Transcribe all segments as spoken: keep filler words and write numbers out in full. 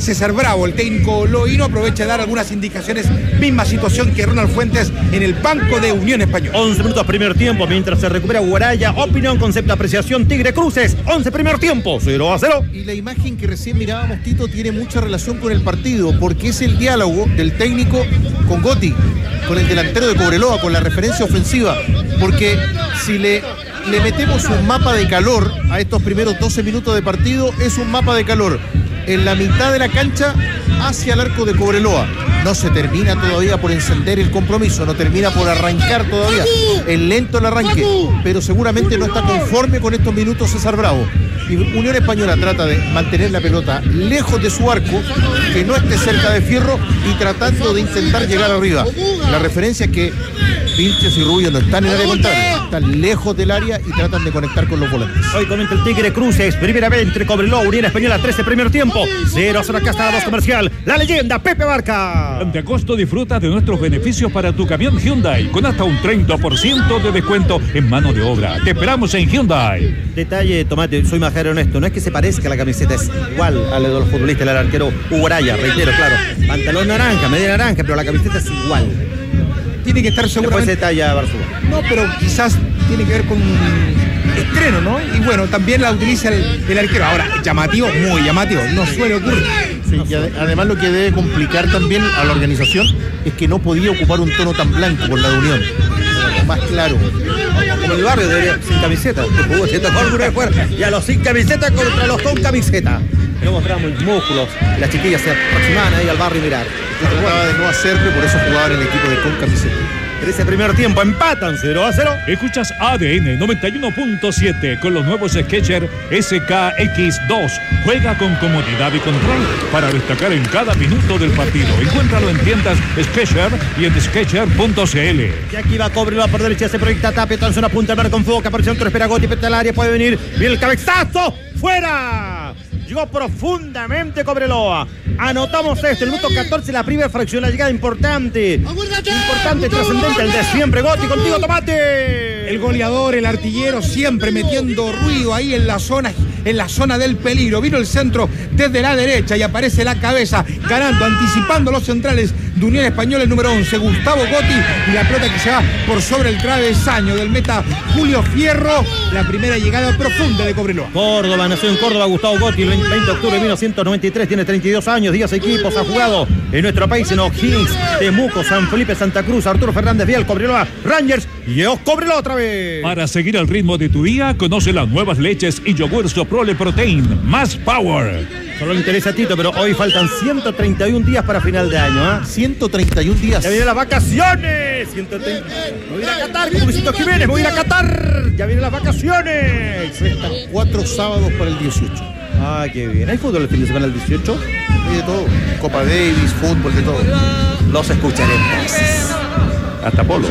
César Bravo, el técnico loíno, aprovecha de dar algunas indicaciones. Misma situación que Ronald Fuentes en el banco de Unión Española. once minutos primer tiempo, mientras se recupera Guaraya. Opinión, concepto, apreciación, Tigre Cruces. once primer tiempo, cero a cero. Y la imagen que recién mirábamos, Tito, tiene mucha relación con el partido, porque es el diálogo del técnico con Gotti, con el delantero de Cobreloa, con la referencia ofensiva. Porque si le, le metemos un mapa de calor a estos primeros doce minutos de partido, es un mapa de calor en la mitad de la cancha hacia el arco de Cobreloa. No se termina todavía por encender el compromiso, no termina por arrancar todavía. Es lento el arranque, pero seguramente no está conforme con estos minutos César Bravo. Y Unión Española trata de mantener la pelota lejos de su arco, que no esté cerca de Fierro, y tratando de intentar llegar arriba. La referencia es que Vilches y Rubio no están en el área contraria, están lejos del área y tratan de conectar con los volantes. Hoy comenta el Tigre Cruces, primera vez entre Cobreloa, Unión Española, trece primer tiempo, cero a cero. Acá está la voz comercial, la leyenda Pepe Barca. Durante agosto disfruta de nuestros beneficios para tu camión Hyundai, con hasta un treinta por ciento de descuento en mano de obra. Te esperamos en Hyundai. Detalle, Tomate, soy más honesto, no es que se parezca la camiseta, es igual a la de los futbolistas, el arquero Hugo Araya, reitero, claro. Pantalón naranja, media naranja, pero la camiseta es igual. Tiene que estar seguramente. Después se talla Barzúa. No, pero quizás tiene que ver con estreno, ¿no? Y bueno, también la utiliza el, el arquero. Ahora, llamativo, muy llamativo, no suele ocurrir. Sí, y ade- además lo que debe complicar también a la organización es que no podía ocupar un tono tan blanco por la de Unión. Más claro. Como el barrio debería, sin camiseta. Jugó siendo gol de fuerza. Y a los sin camiseta contra los con camiseta. No mostramos músculos. Las chiquillas se aproximaban ahí al barrio y mirar. Trataba de no hacerlo, por eso jugaba en el equipo de con camiseta. trece primer tiempo, empatan cero a cero. Escuchas A D N noventa y uno punto siete con los nuevos Skechers S K X dos. Juega con comodidad y control para destacar en cada minuto del partido. Encuéntralo en tiendas Skechers y en skechers punto c l. Y aquí va Cobreloa por derecha, se proyecta Tapia, Tanzón apunta al mar con fuego, que apareció otro, espera Gotti, peta al área, puede venir, viene el cabezazo, ¡fuera! Llegó profundamente Cobreloa. Anotamos esto, el minuto catorce, la primera fracción, la llegada importante. Importante, trascendente, el de siempre. Gotti, contigo, Tomate. El goleador, el artillero, siempre metiendo ruido ahí en la zona, en la zona del peligro. Vino el centro desde la derecha y aparece la cabeza, ganando, anticipando los centrales de Unión Española, el número once, Gustavo Gotti, y la pelota que se va por sobre el travesaño del meta Julio Fierro. La primera llegada profunda de Cobreloa. Córdoba, nació en Córdoba, Gustavo Gotti, el veinte de octubre de mil novecientos noventa y tres, tiene treinta y dos años, diez equipos, ha jugado en nuestro país en O'Higgins, Temuco, San Felipe, Santa Cruz, Arturo Fernández Vial, Cobreloa, Rangers y Eos Cobreloa otra vez. Para seguir el ritmo de tu día, conoce las nuevas leches y yogur Soprole Protein, más power. Solo le interesa a Tito, pero hoy faltan ciento treinta y un días para final de año, ¿ah? ¿eh? ciento treinta y un días. Ya vienen las vacaciones. ciento treinta. Me voy a ir a Qatar, Luisito Jiménez, me voy a ir a Qatar. Ya vienen las vacaciones. Restan cuatro sábados para el dieciocho. Ah, qué bien. ¿Hay fútbol el fin de semana el dieciocho? Hay de todo. Copa Davis, fútbol, de todo. Los escucharé entonces. Hasta Polo.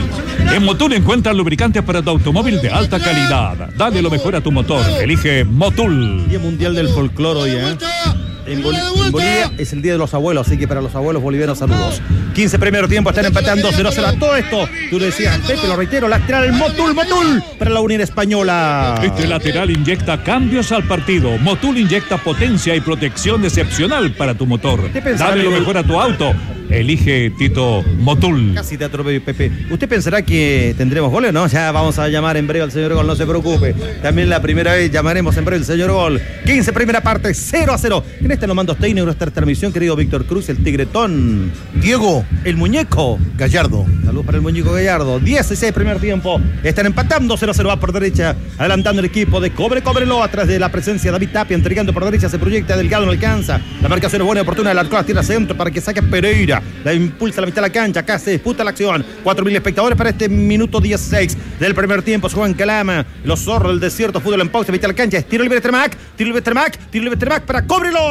En Motul encuentras lubricantes para tu automóvil de alta calidad. Dale lo mejor a tu motor. Elige Motul. Día Mundial del Folclore hoy, ¿eh? En, Bol- en Bolivia es el Día de los Abuelos, así que para los abuelos bolivianos, saludos. quince primer tiempo, están empatando cero a cero. Todo esto, tú le decías, Pepe, lo reitero, lateral Motul, Motul, para la Unión Española. Este lateral inyecta cambios al partido. Motul inyecta potencia y protección excepcional para tu motor. Dale lo mejor a tu auto. Elige Tito Motul. Casi te atropello, Pepe. ¿Usted pensará que tendremos goles? No, ya vamos a llamar en breve al señor Gol, no se preocupe. También la primera vez llamaremos en breve al señor Gol. quince primera parte, cero a cero. En este los mandos técnicos de esta transmisión, querido Víctor Cruz, el Tigretón. Diego, el muñeco Gallardo. Saludos para el muñeco Gallardo. dieciséis primer tiempo. Están empatando cero a cero. Va por derecha, adelantando el equipo de Cobre Cobreloa. Atrás de la presencia de David Tapia, entregando por derecha, se proyecta Delgado, no alcanza. La marcación es buena y oportuna del arco, la tierra centro para que saque Pereira. La impulsa a la mitad de la cancha. Acá se disputa la acción. cuatro mil espectadores para este minuto dieciséis del primer tiempo. Juan Calama, los zorros del desierto, fútbol en pausa, mitad de la cancha. Tiro libre de Tremac, tiro libre de Tremac, tiro libre de Tremac para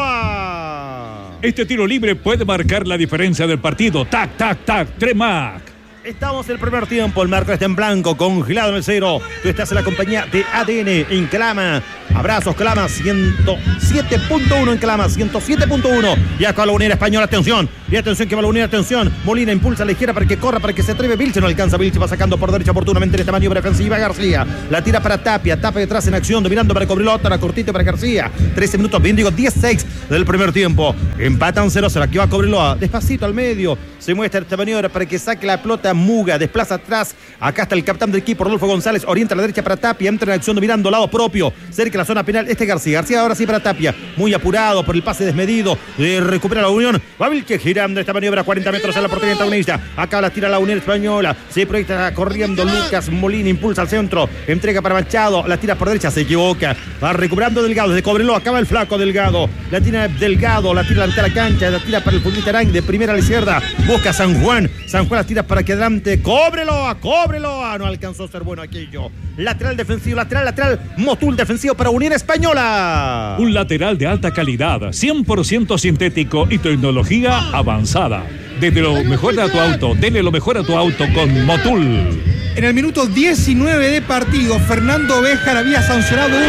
Cobreloa. Este tiro libre puede marcar la diferencia del partido. Tac, tac, tac, Tremac. Estamos en el primer tiempo, el marco está en blanco, congelado en el cero. Tú estás en la compañía de A D N en Calama. Abrazos, Calama, ciento siete punto uno en Calama, ciento siete punto uno. Y acá la Unión Española, atención. Y atención que va la Unión, atención. Molina impulsa a la izquierda para que corra, para que se atreve. Vilche no alcanza, Vilche va sacando por derecha oportunamente en esta maniobra defensiva. García la tira para Tapia, Tapia detrás en acción, dominando para Cobreloa, la cortito para García. trece minutos, bien digo, dieciséis del primer tiempo. Empatan cero cero, aquí va Cobreloa, despacito al medio. Se muestra esta maniobra para que saque la pelota Muga, desplaza atrás. Acá está el capitán del equipo, Rodolfo González, orienta a la derecha para Tapia, entra en acción dominando lado propio, cerca de la zona penal. Este García, García ahora sí para Tapia, muy apurado por el pase desmedido, eh, recupera la Unión. Va Vilche girando esta maniobra, cuarenta metros a la portería antagonista. Acá la tira la Unión Española, se proyecta corriendo Lucas Molina, impulsa al centro, entrega para Machado, la tira por derecha, se equivoca. Va recuperando Delgado desde Cobreloa, acaba el flaco Delgado, la tira Delgado, la tira ante la cancha, la tira para el futbolista Arang de primera a la izquierda, busca San Juan, San Juan la tira para que adelante, Cobreloa, Cobreloa, no alcanzó a ser bueno aquello. Lateral defensivo, lateral, lateral, Motul defensivo para Unión Española. Un lateral de alta calidad, cien por ciento sintético y tecnología avanzada. Desde lo mejor de tu auto, dele lo mejor a tu auto con Motul. En el minuto diecinueve de partido, Fernando Béjar había sancionado un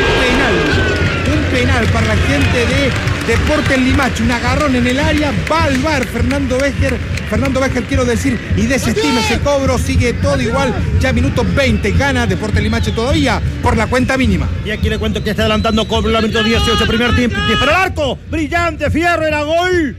penal. Un penal para la gente de Deportes Limache. Un agarrón en el área, va al V A R Fernando Béjar. Fernando Béjar, quiero decir, y desestima ese cobro, sigue todo igual. Ya minuto veinte, gana Deportes Limache todavía por la cuenta mínima. Y aquí le cuento que está adelantando Cobreloa, minuto dieciocho, primer tiempo. Dispara el arco, brillante, Fierro, era gol.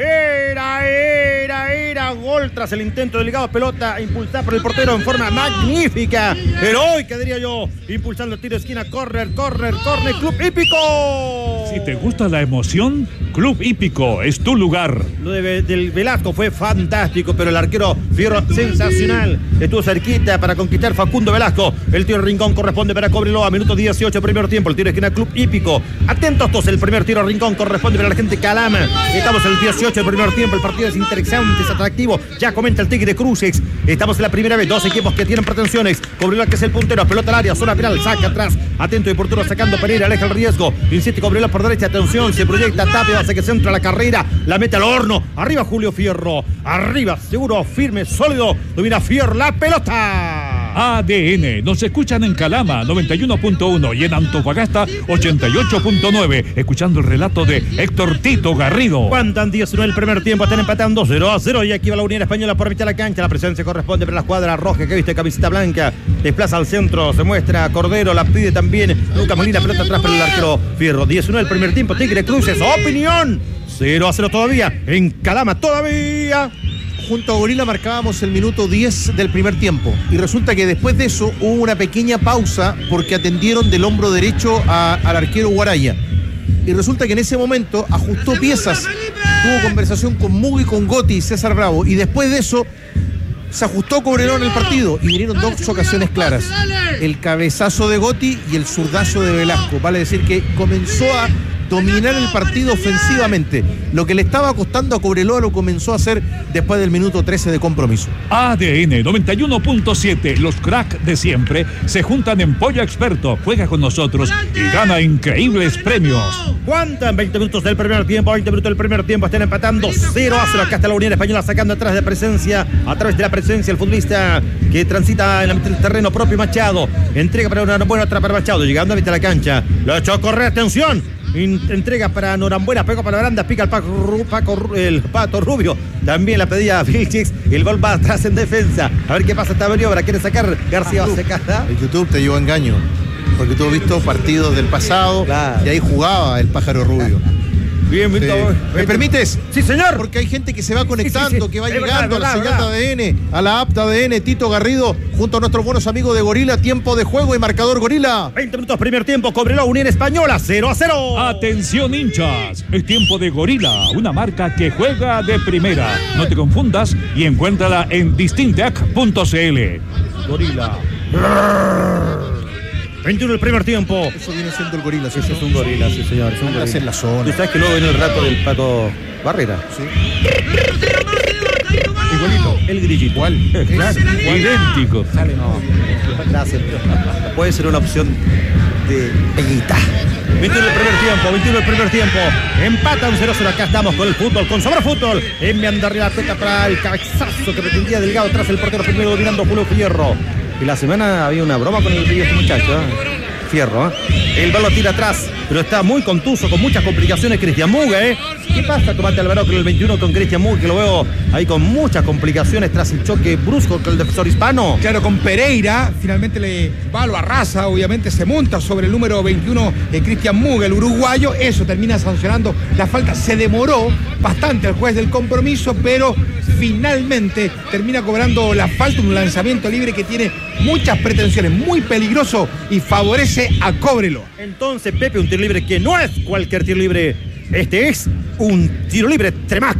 Era, era, era gol tras el intento del Delgado, pelota impulsada por el portero en forma magnífica, heroica diría yo, impulsando el tiro de esquina, correr, correr, corner, Club Hípico. Si te gusta la emoción, Club Hípico es tu lugar. Lo de, del Velasco fue fantástico, pero el arquero Fierro sensacional, estuvo cerquita para conquistar Facundo Velasco. El tiro de Rincón corresponde para Cobreloa, minuto dieciocho, primer tiempo, el tiro de esquina, Club Hípico. Atentos todos, el primer tiro de Rincón corresponde para la gente Calama. Estamos en el dieciocho del primer tiempo, el partido es interesante, es atractivo. Ya comenta el Tigre Cruces. Estamos en la primera vez, dos equipos que tienen pretensiones. Cobreloa, que es el puntero, pelota al área, zona penal, saca atrás, atento y oportuno, sacando Pereira, aleja el riesgo. Insiste Cobreloa por derecha, atención, se proyecta Tapia, hace que se entra la carrera, la mete al horno. Arriba Julio Fierro, arriba, seguro, firme, sólido, domina Fierro la pelota. A D N, nos escuchan en Calama noventa y uno punto uno y en Antofagasta ochenta y ocho punto nueve, escuchando el relato de Héctor Tito Garrido. Cuentan diecinueve el primer tiempo, están empatando cero a cero y aquí va la Unión Española por mitad de la cancha. La presencia corresponde para la escuadra roja que viste camiseta blanca, desplaza al centro, se muestra Cordero, la pide también Lucas Molina, pelota atrás para el arquero Fierro. diecinueve el primer tiempo, Tigre Cruces, opinión, cero a cero todavía en Calama todavía. Junto a Gorila marcábamos el minuto diez del primer tiempo y resulta que después de eso hubo una pequeña pausa porque atendieron del hombro derecho a, al arquero Guaraya y resulta que en ese momento ajustó piezas, tuvo conversación con Mugi, y con Gotti y César Bravo y después de eso se ajustó Cobreloa en el partido y vinieron dos ocasiones claras, el cabezazo de Gotti y el zurdazo de Velasco, vale decir que comenzó a dominar el partido ofensivamente. Lo que le estaba costando a Cobreloa lo comenzó a hacer después del minuto trece de compromiso. A D N noventa y uno punto siete, los cracks de siempre se juntan en Pollo Experto. Juega con nosotros y gana increíbles premios. ¿Cuántan? veinte minutos del primer tiempo, veinte minutos del primer tiempo, están empatando cero a cero. Acá está la Unión Española sacando atrás de presencia, a través de la presencia el futbolista que transita en el terreno propio Machado. Entrega para una buena otra para Machado, llegando a mitad de la cancha. Lo echó a correr, atención. Entrega para Norambuena, pega para la baranda, pica el Paco, Paco, el Pato Rubio. También la pedía Vilchix. El gol va atrás en defensa. A ver qué pasa esta maniobra. Quiere sacar García Secada. El YouTube te llevó a engaño. Porque tú has visto partidos del pasado, claro, y ahí jugaba el Pájaro Rubio. Bien, bien, sí. ¿Me permites? Sí, señor. Porque hay gente que se va conectando, sí, sí, sí, que va es llegando verdad, a la verdad, señal verdad. de A D N, a la app de A D N. Tito Garrido, junto a nuestros buenos amigos de Gorila. Tiempo de juego y marcador Gorila. veinte minutos, primer tiempo. Cobreloa, Unión Española, cero a cero. Atención, hinchas. El tiempo de Gorila, una marca que juega de primera. No te confundas y encuéntrala en distintec punto c l. Gorila. veintiuno el primer tiempo. Eso viene siendo el Gorila, ¿sí? Eso es un Gorila, sí, señor. Es un gorila. En la zona. Tú sabes que luego viene el rato del Pato Barrera. Sí. Igualito. El grillito. Igual. Claro. Idéntico. Sale, no. Gracias. Puede ser una opción de peguita. veintiuno el primer tiempo, veintiuno el primer tiempo. Empatan cero a cero. Acá estamos con el fútbol, con Sobra Fútbol. Enviando arriba la pelota para el cabezazo que pretendía Delgado tras el portero primero dominando Julio Fierro. Y la semana había una broma con el este muchacho. ¿eh? Fierro, ¿eh? El balón tira atrás, pero está muy contuso, con muchas complicaciones Cristian Muga, ¿eh? ¿Qué pasa, Tomate Alvarado, con el veintiuno con Cristian Muga, que lo veo ahí con muchas complicaciones tras el choque brusco con el defensor hispano? Claro, con Pereira, finalmente le va, lo arrasa, obviamente se monta sobre el número veintiuno, eh, Cristian Muga, el uruguayo, eso termina sancionando la falta. Se demoró bastante el juez del compromiso, pero finalmente termina cobrando la falta, un lanzamiento libre que tiene muchas pretensiones, muy peligroso y favorece a Cobreloa. Entonces, Pepe, un tiro libre que no es cualquier tiro libre, este es un tiro libre Tremac.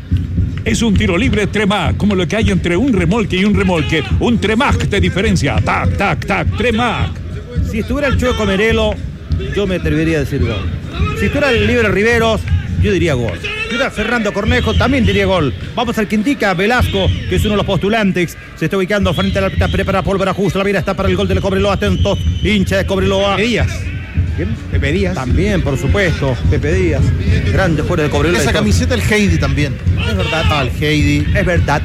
Es un tiro libre Tremac, como lo que hay entre un remolque y un remolque. Un Tremac de diferencia. Tac, tac, tac, Tremac. Si estuviera el Chueco Merelo, yo me atrevería a decir gol. Si estuviera el Libre Riveros, yo diría gol. Si estuviera Fernando Cornejo, también diría gol. Vamos al que indica Velasco, que es uno de los postulantes. Se está ubicando frente a la pelota, prepara pólvora justo. La mira está para el gol del Cobreloa. Atentos, hincha de Cobreloa. Pepe Díaz. ¿Quién? Pepe Díaz. También, por supuesto, Pepe Díaz. Grande jugador de Cobreloa. Esa camiseta el Heidi también. Es verdad. Ah, el Heidi. Es verdad.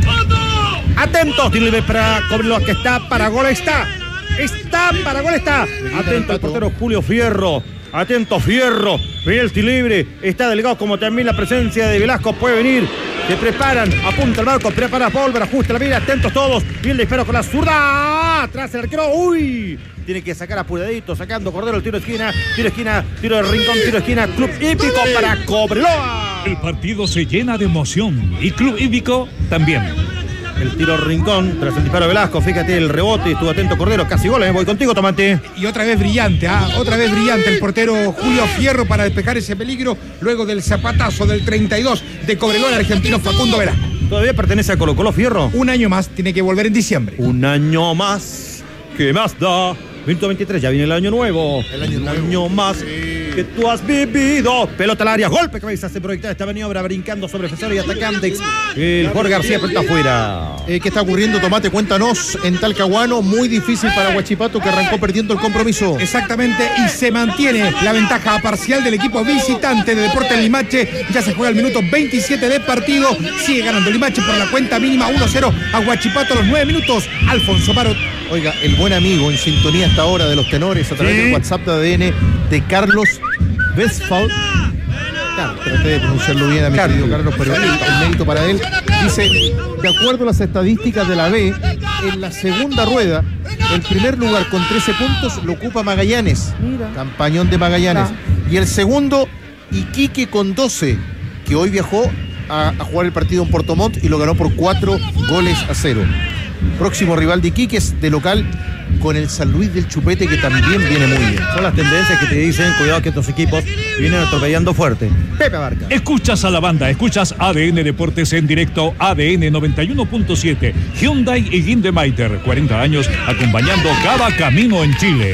Atentos, tiro libre para Cobreloa, que está para gol, está. Está para gol, está. Atento el portero Julio Fierro. Atento Fierro. Viene el tiro libre. Está delegado, como también la presencia de Velasco puede venir. Se preparan, apunta el barco, prepara pólvora, ajusta la mira, atentos todos. Viene el disparo con la zurda. Atrás el arquero. Uy. Tiene que sacar apuradito, sacando Cordero el tiro de esquina, tiro de esquina, tiro de rincón, tiro de esquina. Club Hípico para Cobreloa. El partido se llena de emoción y Club Hípico también. El tiro rincón tras el disparo de Velasco. Fíjate el rebote, estuvo atento Cordero, casi gol, ¿eh? Voy contigo, Tomate. Y otra vez brillante, ¿ah? Otra vez brillante el portero Julio Fierro para despejar ese peligro luego del zapatazo del treinta y dos de Cobreloa, el argentino Facundo Velasco. ¿Todavía pertenece a Colo Colo Fierro? Un año más, tiene que volver en diciembre. Un año más. ¿Qué más da? veinte veintitrés, ya viene el año nuevo. El año un nuevo. año más. Sí. Que tú has vivido. Pelota al área, golpe cabeza, se proyecta esta maniobra brincando sobre defensor y atacante. El Jorge García pero está afuera. Eh, ¿Qué está ocurriendo, Tomate? Cuéntanos. En Talcahuano, muy difícil para Huachipato, que arrancó perdiendo el compromiso. Exactamente, y se mantiene la ventaja parcial del equipo visitante de Deportes Limache. Ya se juega el minuto veintisiete de partido. Sigue ganando Limache por la cuenta mínima uno cero a Huachipato a los nueve minutos. Alfonso Parot. Oiga, el buen amigo en sintonía hasta ahora de los tenores a través Sí. del WhatsApp de A D N de Carlos Westphal. Claro, traté de pronunciarlo bien a mi Carlos. querido Carlos, pero el, el mérito para él. Dice, de acuerdo a las estadísticas de la B, en la segunda rueda, el primer lugar con trece puntos lo ocupa Magallanes. Mira. Campañón de Magallanes. Y el segundo, Iquique con doce, que hoy viajó a, a jugar el partido en Puerto Montt y lo ganó por cuatro goles a cero. Próximo rival de Iquique es de local con el San Luis del Chupete, que también viene muy bien. Son las tendencias que te dicen, cuidado que estos equipos vienen atropellando fuerte. Pepe Abarca. Escuchas a la banda, escuchas A D N Deportes en directo, A D N noventa y uno punto siete, Hyundai y Gindemeiter, cuarenta años acompañando cada camino en Chile.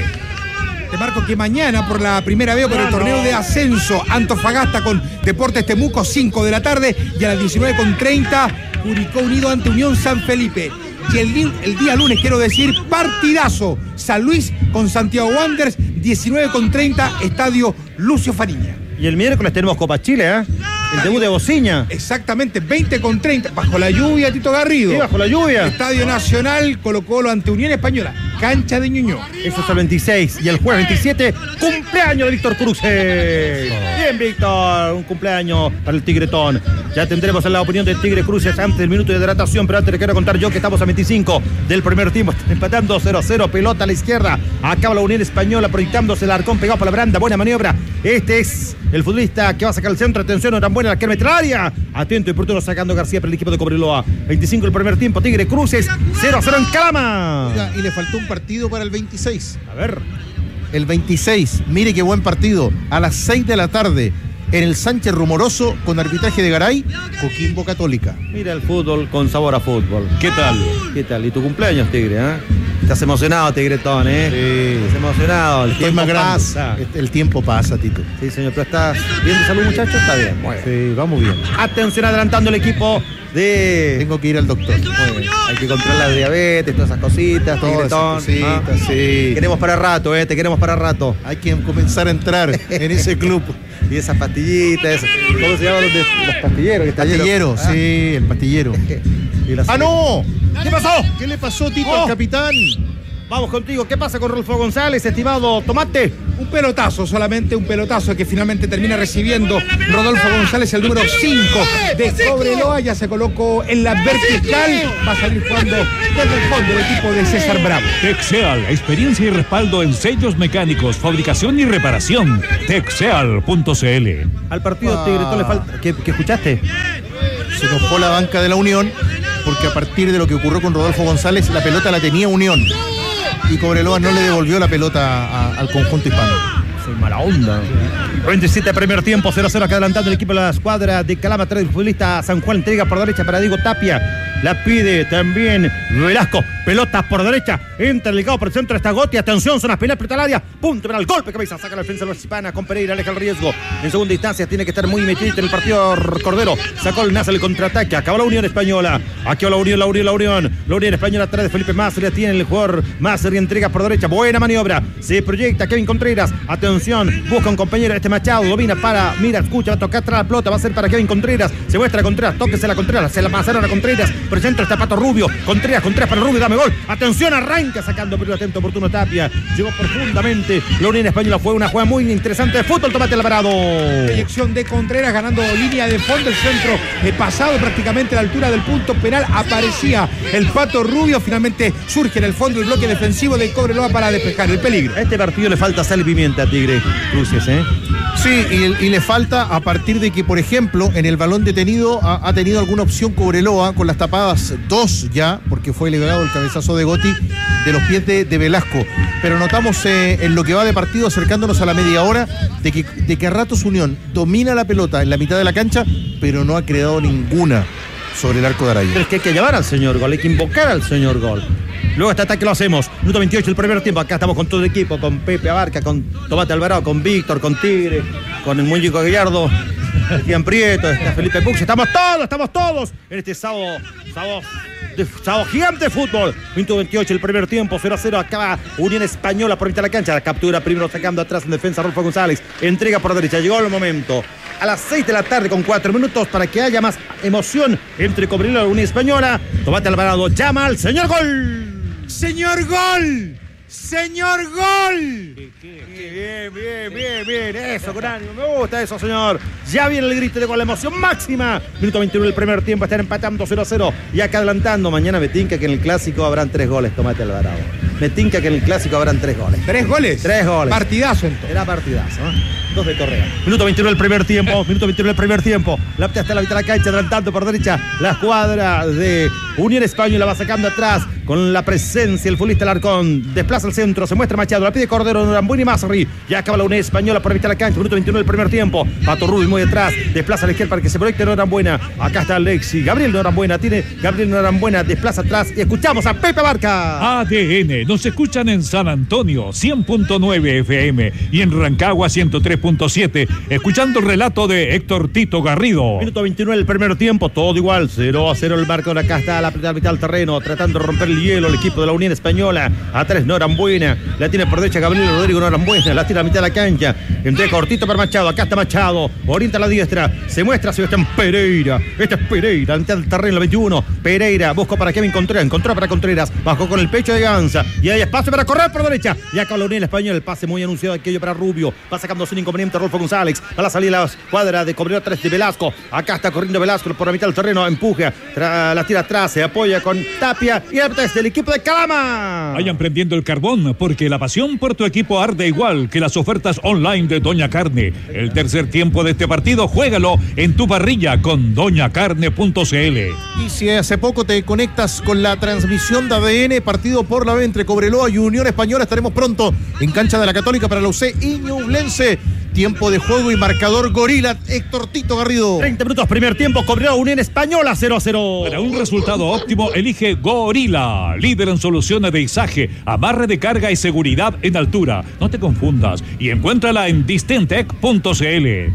Te marco que mañana por la primera vez por el torneo de ascenso Antofagasta con Deportes Temuco, cinco de la tarde, y a las diecinueve con treinta Curicó Unido ante Unión San Felipe. Y el, el día lunes, quiero decir, partidazo, San Luis con Santiago Wanderers, diecinueve con treinta, Estadio Lucio Fariña. Y el miércoles tenemos Copa Chile, ¿eh? El debut de Bociña. Exactamente, veinte con treinta, bajo la lluvia, Tito Garrido. Sí, bajo la lluvia. Estadio Nacional, Colo Colo ante Unión Española, cancha de Ñuñoa. Eso es el veintiséis. Y el jueves veintisiete, cumpleaños de Víctor Cruces. Bien, Víctor, un cumpleaños para el Tigretón. Ya tendremos la opinión del Tigre Cruces antes del minuto de hidratación, pero antes le quiero contar yo que estamos a veinticinco del primer tiempo. Están empatando cero a cero, pelota a la izquierda. Acaba la Unión Española proyectándose el arcón pegado por la baranda. Buena maniobra. Este es el futbolista que va a sacar el centro. Atención, no tan buena la que mete al área. Atento y oportuno sacando García para el equipo de Cobreloa. veinticinco el primer tiempo, Tigre Cruces, cero a cero en Calama. Oiga, y le faltó un partido para el veintiséis. A ver. El veintiséis, mire qué buen partido. A las seis de la tarde, en el Sánchez Rumoroso, con arbitraje de Garay, Coquimbo Católica. Mira el fútbol con sabor a fútbol. ¿Qué tal? ¿Qué tal? ¿Y tu cumpleaños, Tigre? ¿eh? Estás emocionado, Tigretón, ¿eh? Sí. Estás emocionado. El Estoy tiempo más grande. pasa. El tiempo pasa, Tito. Sí, señor, pero estás bien de salud, muchachos. Está bien. Muy bien. Sí, vamos bien. Atención, adelantando el equipo de... Tengo que ir al doctor. Muy bien. Hay que controlar la diabetes, todas esas cositas, Todas Tigretón. esas cositas, ¿ah? sí. Queremos para rato, ¿eh? Te queremos para rato. Hay que comenzar a entrar en ese club. Y esas pastillitas, esas- ¿cómo se llaman los, de- los pastilleros? Que está lleno- Pastillero, ¿ah? sí, el pastillero. Y las- ¡Ah, no! ¿Qué pasó? ¿Qué le pasó, Tito, Oh. al capitán? Vamos contigo. ¿Qué pasa con Rodolfo González, estimado Tomate? Un pelotazo, solamente un pelotazo que finalmente termina recibiendo Rodolfo González, el número cinco de Cobreloa. Ya se colocó en la vertical. Va a salir jugando desde el fondo el equipo de César Bravo. Texeal, experiencia y respaldo en sellos mecánicos, fabricación y reparación. Texeal punto c l. Al partido Ah. Tigre, ¿tú le falta? ¿Qué, qué escuchaste? Se enojó la banca de la Unión porque a partir de lo que ocurrió con Rodolfo González, la pelota la tenía Unión y Cobreloa no le devolvió la pelota a- al conjunto hispano. Soy mala onda. veintisiete primer tiempo, cero a cero acá adelantando el equipo de la escuadra de Calama. Trae el futbolista San Juan, entrega por derecha para Diego Tapia. La pide también Velasco. Pelotas por derecha. Entra el ligado por el centro. Está Gotti. Atención, zona penal, pelota al área. Punto penal. Golpe cabeza. Saca la defensa de la Hispana con Pereira. Aleja el riesgo. En segunda instancia tiene que estar muy metido en el partido Cordero. Sacó el Naza el contraataque. Acabó la Unión Española. Aquí va la Unión, la Unión, la Unión. La Unión Española atrás de Felipe Masri. Tiene el jugador Masri. Entrega por derecha. Buena maniobra. Se proyecta Kevin Contreras. Atención. Busca un compañero. Este Machado domina para. Mira, escucha. Va a tocar atrás la pelota. Va a ser para Kevin Contreras. Se muestra Contreras. Tóquese la Contreras. Se la pasaron a Contreras. Por el centro está Pato Rubio. Contreras, Contreras para Rubio. Dame gol. Atención. Arranca sacando pero atento oportuno Tapia. Llegó profundamente. La Unión Española fue una jugada muy interesante de fútbol. Tomate Alvarado. Proyección de Contreras ganando línea de fondo. El centro eh, pasado prácticamente a la altura del punto penal. Aparecía el Pato Rubio. Finalmente surge en el fondo el bloque defensivo de Cobreloa para despejar el peligro. A este partido le falta sal y pimienta a Tigre Cruces, ¿eh? Sí, y, y le falta a partir de que, por ejemplo, en el balón detenido ha, ha tenido alguna opción Cobreloa con las tapadas dos ya, porque fue liberado el cabezazo de Gotti de los pies de, de Velasco. Pero notamos eh, en lo que va de partido, acercándonos a la media hora, de que, de que a ratos Unión domina la pelota en la mitad de la cancha, pero no ha creado ninguna sobre el arco de Araya. Pero es que hay que llevar al señor gol, hay que invocar al señor gol. Luego este ataque lo hacemos. Minuto veintiocho el primer tiempo. Acá estamos con todo el equipo, con Pepe Abarca, con Tomate Alvarado, con Víctor, con Tigre, con el Muñeco Gallardo, Cristian Prieto, está Felipe Pux. Estamos todos, estamos todos en este sábado, sábado, de, sábado gigante de fútbol. Minuto veintiocho el primer tiempo, cero a cero. Acaba Unión Española por mitad de la cancha. La captura primero sacando atrás en defensa Rodolfo González. Entrega por derecha. Llegó el momento. A las seis de la tarde con cuatro minutos para que haya más emoción entre Cobreloa y Unión Española. Tomate Alvarado llama al señor gol. ¡Señor gol! ¡Señor gol! Bien, bien, bien, bien. Eso, con ánimo. Me gusta eso, señor. Ya viene el grito de gol, la emoción máxima. Minuto veintiuno del primer tiempo. Están empatando cero a cero. Y acá adelantando. Mañana me tinca que en el clásico habrán tres goles. Tomate Alvarado. Me tinca que en el clásico habrán tres goles. ¿Tres goles? Tres goles. Partidazo entonces. Era partidazo, ¿eh? Dos de Correa. Minuto veintiuno del primer tiempo. Minuto veintiuno del primer tiempo. La pelota está en la mitad de la cancha, adelantando por derecha. La escuadra de Unión Española va sacando atrás con la presencia el futbolista Alarcón. Desplaza al centro, se muestra Machado. La pide Cordero, Norambuena y Masri. Ya acaba la Unión Española por la mitad de la cancha. Minuto veintiuno del primer tiempo. Pato Rubio muy detrás. Desplaza a la izquierda para que se proyecte Norambuena. Acá está Alexi. Gabriel Norambuena. Tiene Gabriel Norambuena. Desplaza atrás. Y escuchamos a Pepe Barca. A D N, nos escuchan en San Antonio cien punto nueve F M y en Rancagua ciento tres punto siete, escuchando el relato de Héctor Tito Garrido. Minuto veintinueve del primer tiempo, todo igual, cero a cero el marcador. Acá está la pelota mitad del terreno, tratando de romper el hielo el equipo de la Unión Española. A tres Norambuena, la tiene por derecha Gabriel Rodrigo Norambuena, la tira a mitad de la cancha, entre cortito para Machado, acá está Machado, orienta a la diestra, se muestra Sebastián Pereira, este es Pereira, a mitad del terreno, el veintiuno, Pereira, buscó para Kevin Contreras, encontró para Contreras, bajó con el pecho de Ganza, y hay espacio para correr por derecha, y acá la Unión Española, el pase muy anunciado aquello para Rubio, va sacando sin inconveniente Rodolfo González, va a la salida la cuadra de Cobreloa tres de Velasco, acá está corriendo Velasco por la mitad del terreno, empuja, tra la tira atrás, se apoya con Tapia, y el desde el equipo de Calama. Vayan prendiendo el carbón, porque la pasión por tu equipo arde igual que las ofertas online de Doña Carne. El tercer tiempo de este partido, juégalo en tu parrilla con doña carne punto c l. Y si hace poco te conectas con la transmisión de A D N, partido por la B entre Cobreloa y Unión Española, estaremos pronto en cancha de la Católica para la U C y Ñublense. Tiempo de juego y marcador Gorila, Héctor Tito Garrido. treinta minutos, primer tiempo, Cobreloa Unión Española cero a cero. Para un resultado óptimo, elige Gorila, líder en soluciones de izaje, amarre de carga y seguridad en altura. No te confundas y encuéntrala en distentec punto c l.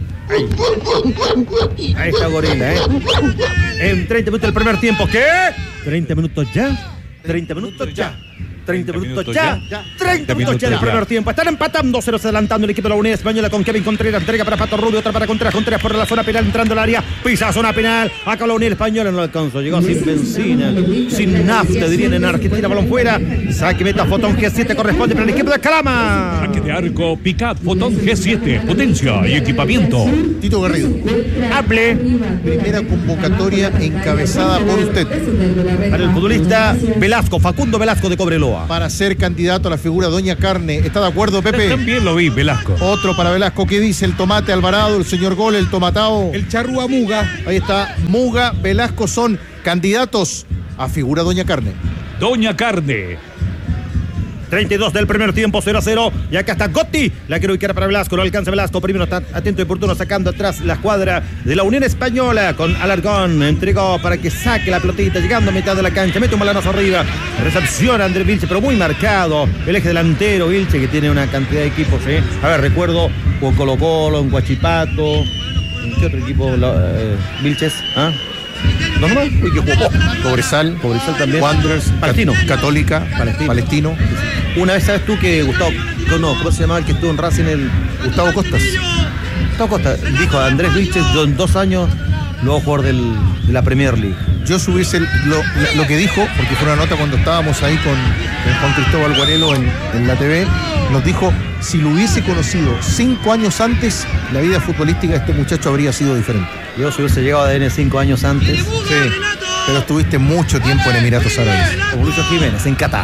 Ahí está Gorila, ¿eh? En treinta minutos el primer tiempo, ¿qué? treinta minutos ya, treinta minutos ya. treinta minutos ya, ya, treinta treinta minutos ya del minutos primer ya. tiempo. Están empatando, cero adelantando el equipo de la Unión Española con Kevin Contreras. Entrega para Pato Rubio, otra para Contreras. Contreras por la zona penal, entrando al área. Pisa zona penal. Acá la Unión Española no lo alcanzó. Llegó sin benzina, sin nafta, dirían en Argentina. Balón fuera. Saque meta, Fotón G siete corresponde para el equipo de Calama. Saque de arco, Picat, Fotón G siete, potencia y equipamiento. Tito Garrido, Hable primera convocatoria encabezada por usted para el futbolista Velasco, Facundo Velasco de Cobreloa. para ser candidato a la figura Doña Carne. ¿Está de acuerdo, Pepe? También lo vi, Velasco. Otro para Velasco. ¿Qué dice el Tomate Alvarado, el señor Gol, el Tomatao? El Charrúa Muga. Ahí está, Muga, Velasco son candidatos a figura Doña Carne. Doña Carne. treinta y dos del primer tiempo, cero a cero. Y acá está Gotti. La quiero ubicar para Velasco. No alcanza Velasco. Primero está atento y oportuno sacando atrás la escuadra de la Unión Española con Alarcón. Entregó para que saque la pelotita. Llegando a mitad de la cancha. Mete un balanazo arriba. Recepciona Andrés Vilche, pero muy marcado. El eje delantero Vilche, que tiene una cantidad de equipos. ¿eh? A ver, recuerdo con Colo Colo, en Huachipato. ¿En qué otro equipo? Lo, eh, Vilches. ¿Ah? ¿No nomás? Uy, que jugó. Cobresal, Cobresal también. Wanderers, Palestino. Cat- Católica, Palestino. Palestino. Una vez sabes tú que Gustavo, no, ¿cómo se llamaba el que estuvo en Racing? El Gustavo Costas. Gustavo Costa dijo a Andrés Vilches, yo en dos años luego jugador del, de la Premier League. Yo subiese lo, lo que dijo, porque fue una nota cuando estábamos ahí con, con Juan Cristóbal Guarelo en, en la T V, nos dijo, si lo hubiese conocido cinco años antes, la vida futbolística de este muchacho habría sido diferente. Yo si hubiese llegado a A D N cinco años antes, Sí, pero estuviste mucho tiempo en Emiratos Árabes. como Lucho Jiménez, en Qatar.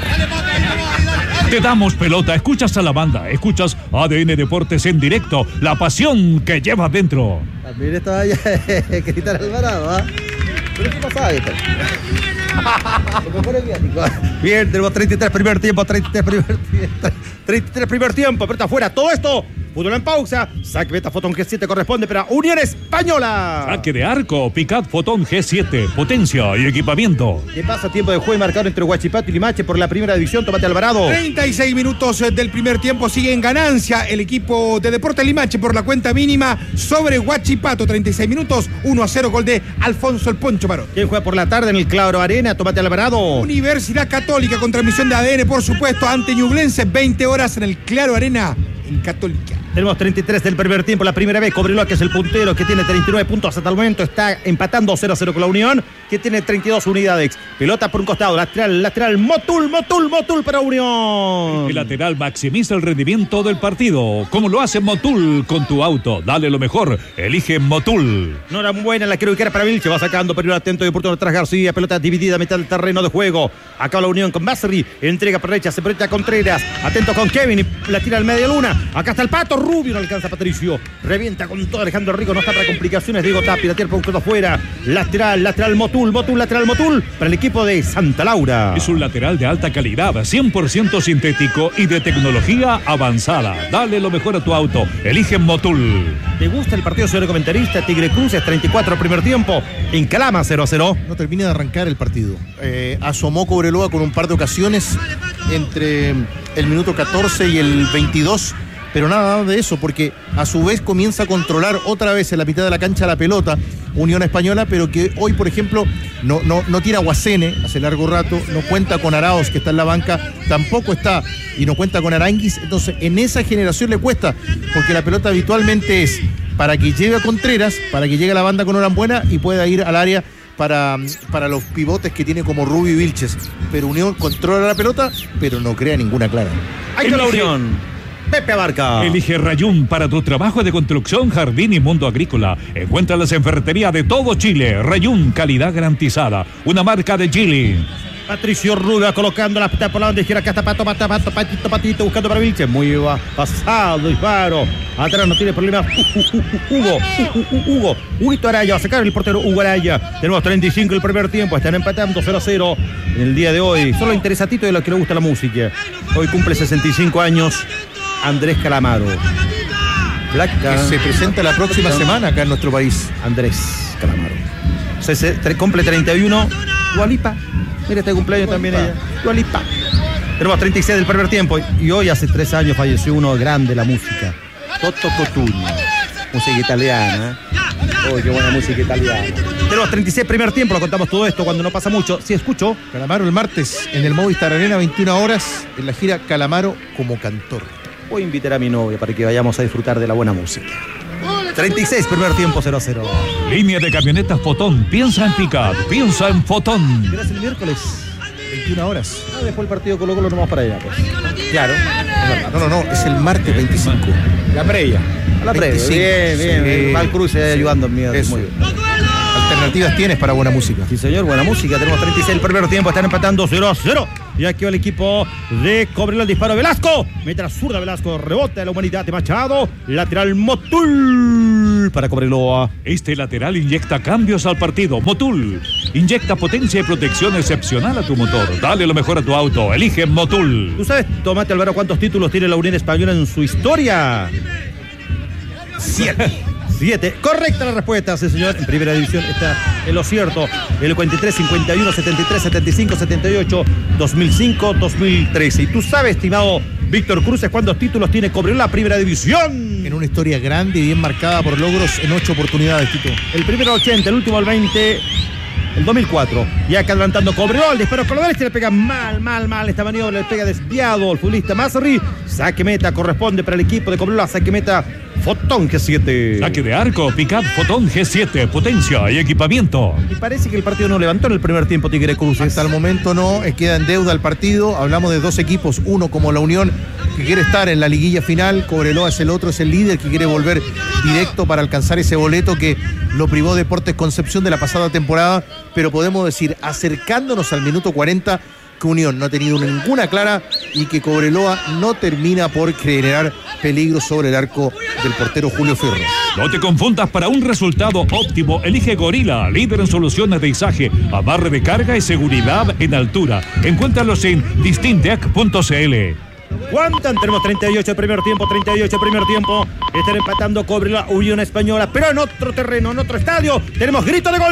Te damos pelota, escuchas a la banda, escuchas A D N Deportes en directo, la pasión que llevas dentro. También estaba allá Cristian Alvarado, ¿ah? Pero ¿qué pasaba ahí? Lo mejor es viático. Bien, tenemos treinta y tres primer tiempo, treinta y tres primer tiempo, treinta y tres primer tiempo, pero está afuera todo esto. Fútbol en pausa. Saque meta Fotón G siete corresponde para Unión Española. Saque de arco, Picat, Fotón G siete, potencia y equipamiento. ¿Qué pasa? Tiempo de juego marcado entre Huachipato y Limache por la primera división. Tomate Alvarado. treinta y seis minutos del primer tiempo, sigue en ganancia el equipo de Deportes Limache por la cuenta mínima sobre Huachipato. treinta y seis minutos, uno a cero, gol de Alfonso el Poncho Marot. ¿Quién juega por la tarde en el Claro Arena? Tomate Alvarado. Universidad Católica con transmisión de A D N, por supuesto, ante Ñublense, veinte horas en el Claro Arena en Católica. Tenemos treinta y tres del primer tiempo, la primera vez. Cobreloa, que es el puntero, que tiene treinta y nueve puntos hasta el momento, está empatando cero a cero con la Unión, que tiene treinta y dos unidades. Pelota por un costado, lateral, lateral, Motul, Motul, Motul para Unión. El lateral maximiza el rendimiento del partido. Como lo hace Motul con tu auto. Dale lo mejor. Elige Motul. No era buena, la quiero ubicar para Vilche. Va sacando, pero atento y oportuno atrás García. Pelota dividida a mitad del terreno de juego. Acá la Unión con Basri. Entrega por derecha, se proyecta Contreras. Atento con Kevin y la tira al media luna. Acá está el Pato Rubio, no alcanza Patricio. Revienta con todo Alejandro Rico, no está para complicaciones. Diego Tapia, la tira por un codo afuera. Lateral, lateral Motul, Motul, lateral Motul para el equipo de Santa Laura. Es un lateral de alta calidad, cien por ciento sintético y de tecnología avanzada. Dale lo mejor a tu auto. Elige Motul. ¿Te gusta el partido, señor comentarista? Tigre Cruces, treinta y cuatro primer tiempo. En Calama, cero a cero. No termina de arrancar el partido. Eh, asomó Cobreloa con un par de ocasiones entre el minuto catorce y el veintidós, pero nada de eso, porque a su vez comienza a controlar otra vez en la mitad de la cancha la pelota Unión Española, pero que hoy, por ejemplo, no, no, no tira a Guasene hace largo rato, no cuenta con Araos, que está en la banca, tampoco está y no cuenta con Aranguis. Entonces en esa generación le cuesta, porque la pelota habitualmente es para que llegue a Contreras, para que llegue a la banda con Orambuena y pueda ir al área para, para los pivotes que tiene como Rubio y Vilches. Pero Unión controla la pelota, pero no crea ninguna clara. Ahí está la Elige- Unión. Pepe Abarca. Elige Rayún para tu trabajo de construcción, jardín y mundo agrícola. Encuéntralas en ferretería de todo Chile. Rayún, calidad garantizada. Una marca de Chile. Patricio Rubio colocando la pita por la banda izquierda. Acá está Pato, Pato, Pato, Patito, Patito, buscando para Vilche. Muy va, pasado, disparo. Atrás no tiene problemas. Uh, uh, uh, uh, Hugo, uh, uh, uh, Hugo. Huguito Araya, va a sacar el portero Hugo Araya. Tenemos treinta y cinco el primer tiempo. Están empatando cero a cero en el día de hoy. Solo interesatito de los que le gusta la música. Hoy cumple sesenta y cinco años Andrés Calamaro. Placa. Que se presenta la próxima semana acá en nuestro país. Andrés Calamaro. Se, se, tre- cumple treinta y uno. Dualipa. Mira, este cumpleaños también ella. Dualipa. Tenemos treinta y seis del primer tiempo. Y hoy, hace tres años, falleció uno grande de la música. Toto Cotugno. Música italiana. Uy, qué buena música italiana. Tenemos treinta y seis primer tiempo, lo contamos todo esto cuando no pasa mucho. Sí, escucho. Calamaro el martes en el Movistar Arena, veintiuna horas, en la gira Calamaro como cantor. Voy a invitar a mi novia para que vayamos a disfrutar de la buena música. treinta y seis primer tiempo, cero a cero. Línea de camionetas Fotón. Piensa en Pickup, piensa en Fotón. ¿Qué es el miércoles? veintiuna horas. Ah, después el partido Colo Colo nos vamos para allá, pues. Claro. No, no, no, es el martes veinticinco. La previa. A la previa. veinticinco. Bien, bien. Sí. Val Cruz sí, ayudando en mí. Eso. Muy bien. Alternativas tienes para buena música. Sí, señor, buena música. Tenemos treinta y seis el primer tiempo. Están empatando cero a cero. Y aquí va el equipo de Cobreloa. El disparo de Velasco. Mete la zurda Velasco. Rebote de la humanidad de Machado. Lateral Motul para Cobreloa. Este lateral inyecta cambios al partido. Motul. Inyecta potencia y protección excepcional a tu motor. Dale lo mejor a tu auto. Elige Motul. ¿Tú sabes, Tomate Alvaro, cuántos títulos tiene la Unión Española en su historia? Siete. Siete. Correcta la respuesta, sí, señor. En primera división está en lo cierto. El cuarenta y tres, cincuenta y uno, setenta y tres, setenta y cinco, setenta y ocho, dos mil cinco, dos mil trece. Y tú sabes, estimado Víctor Cruces, cuántos títulos tiene Cobreloa la primera división. En una historia grande y bien marcada por logros en ocho oportunidades, Tito. El primero al ochenta, el último al veinte. El dos mil cuatro, y acá adelantando Cobreloa, el disparo con la derecha, le pega mal, mal, mal, esta maniobra le pega desviado al futbolista Mazarri. Saque meta corresponde para el equipo de Cobreloa, saque meta Fotón G siete. Saque de arco, Pickup Fotón G siete, potencia y equipamiento. Y parece que el partido no levantó en el primer tiempo Tigre Cruces. Hasta el momento no, eh, queda en deuda el partido. Hablamos de dos equipos, uno como la Unión, que quiere estar en la liguilla final. Cobreloa es el otro, es el líder que quiere volver directo para alcanzar ese boleto que lo privó Deportes Concepción de la pasada temporada. Pero podemos decir, acercándonos al minuto cuarenta, que Unión no ha tenido ninguna clara y que Cobreloa no termina por generar peligro sobre el arco del portero Julio Fierro. No te confundas, para un resultado óptimo, elige Gorila, líder en soluciones de izaje, amarre de carga y seguridad en altura. Encuéntralos en distintec punto c l. ¿Cuántan? Tenemos treinta y ocho el primer tiempo, treinta y ocho el primer tiempo. Están empatando Cobreloa, Unión Española, pero en otro terreno, en otro estadio. Tenemos grito de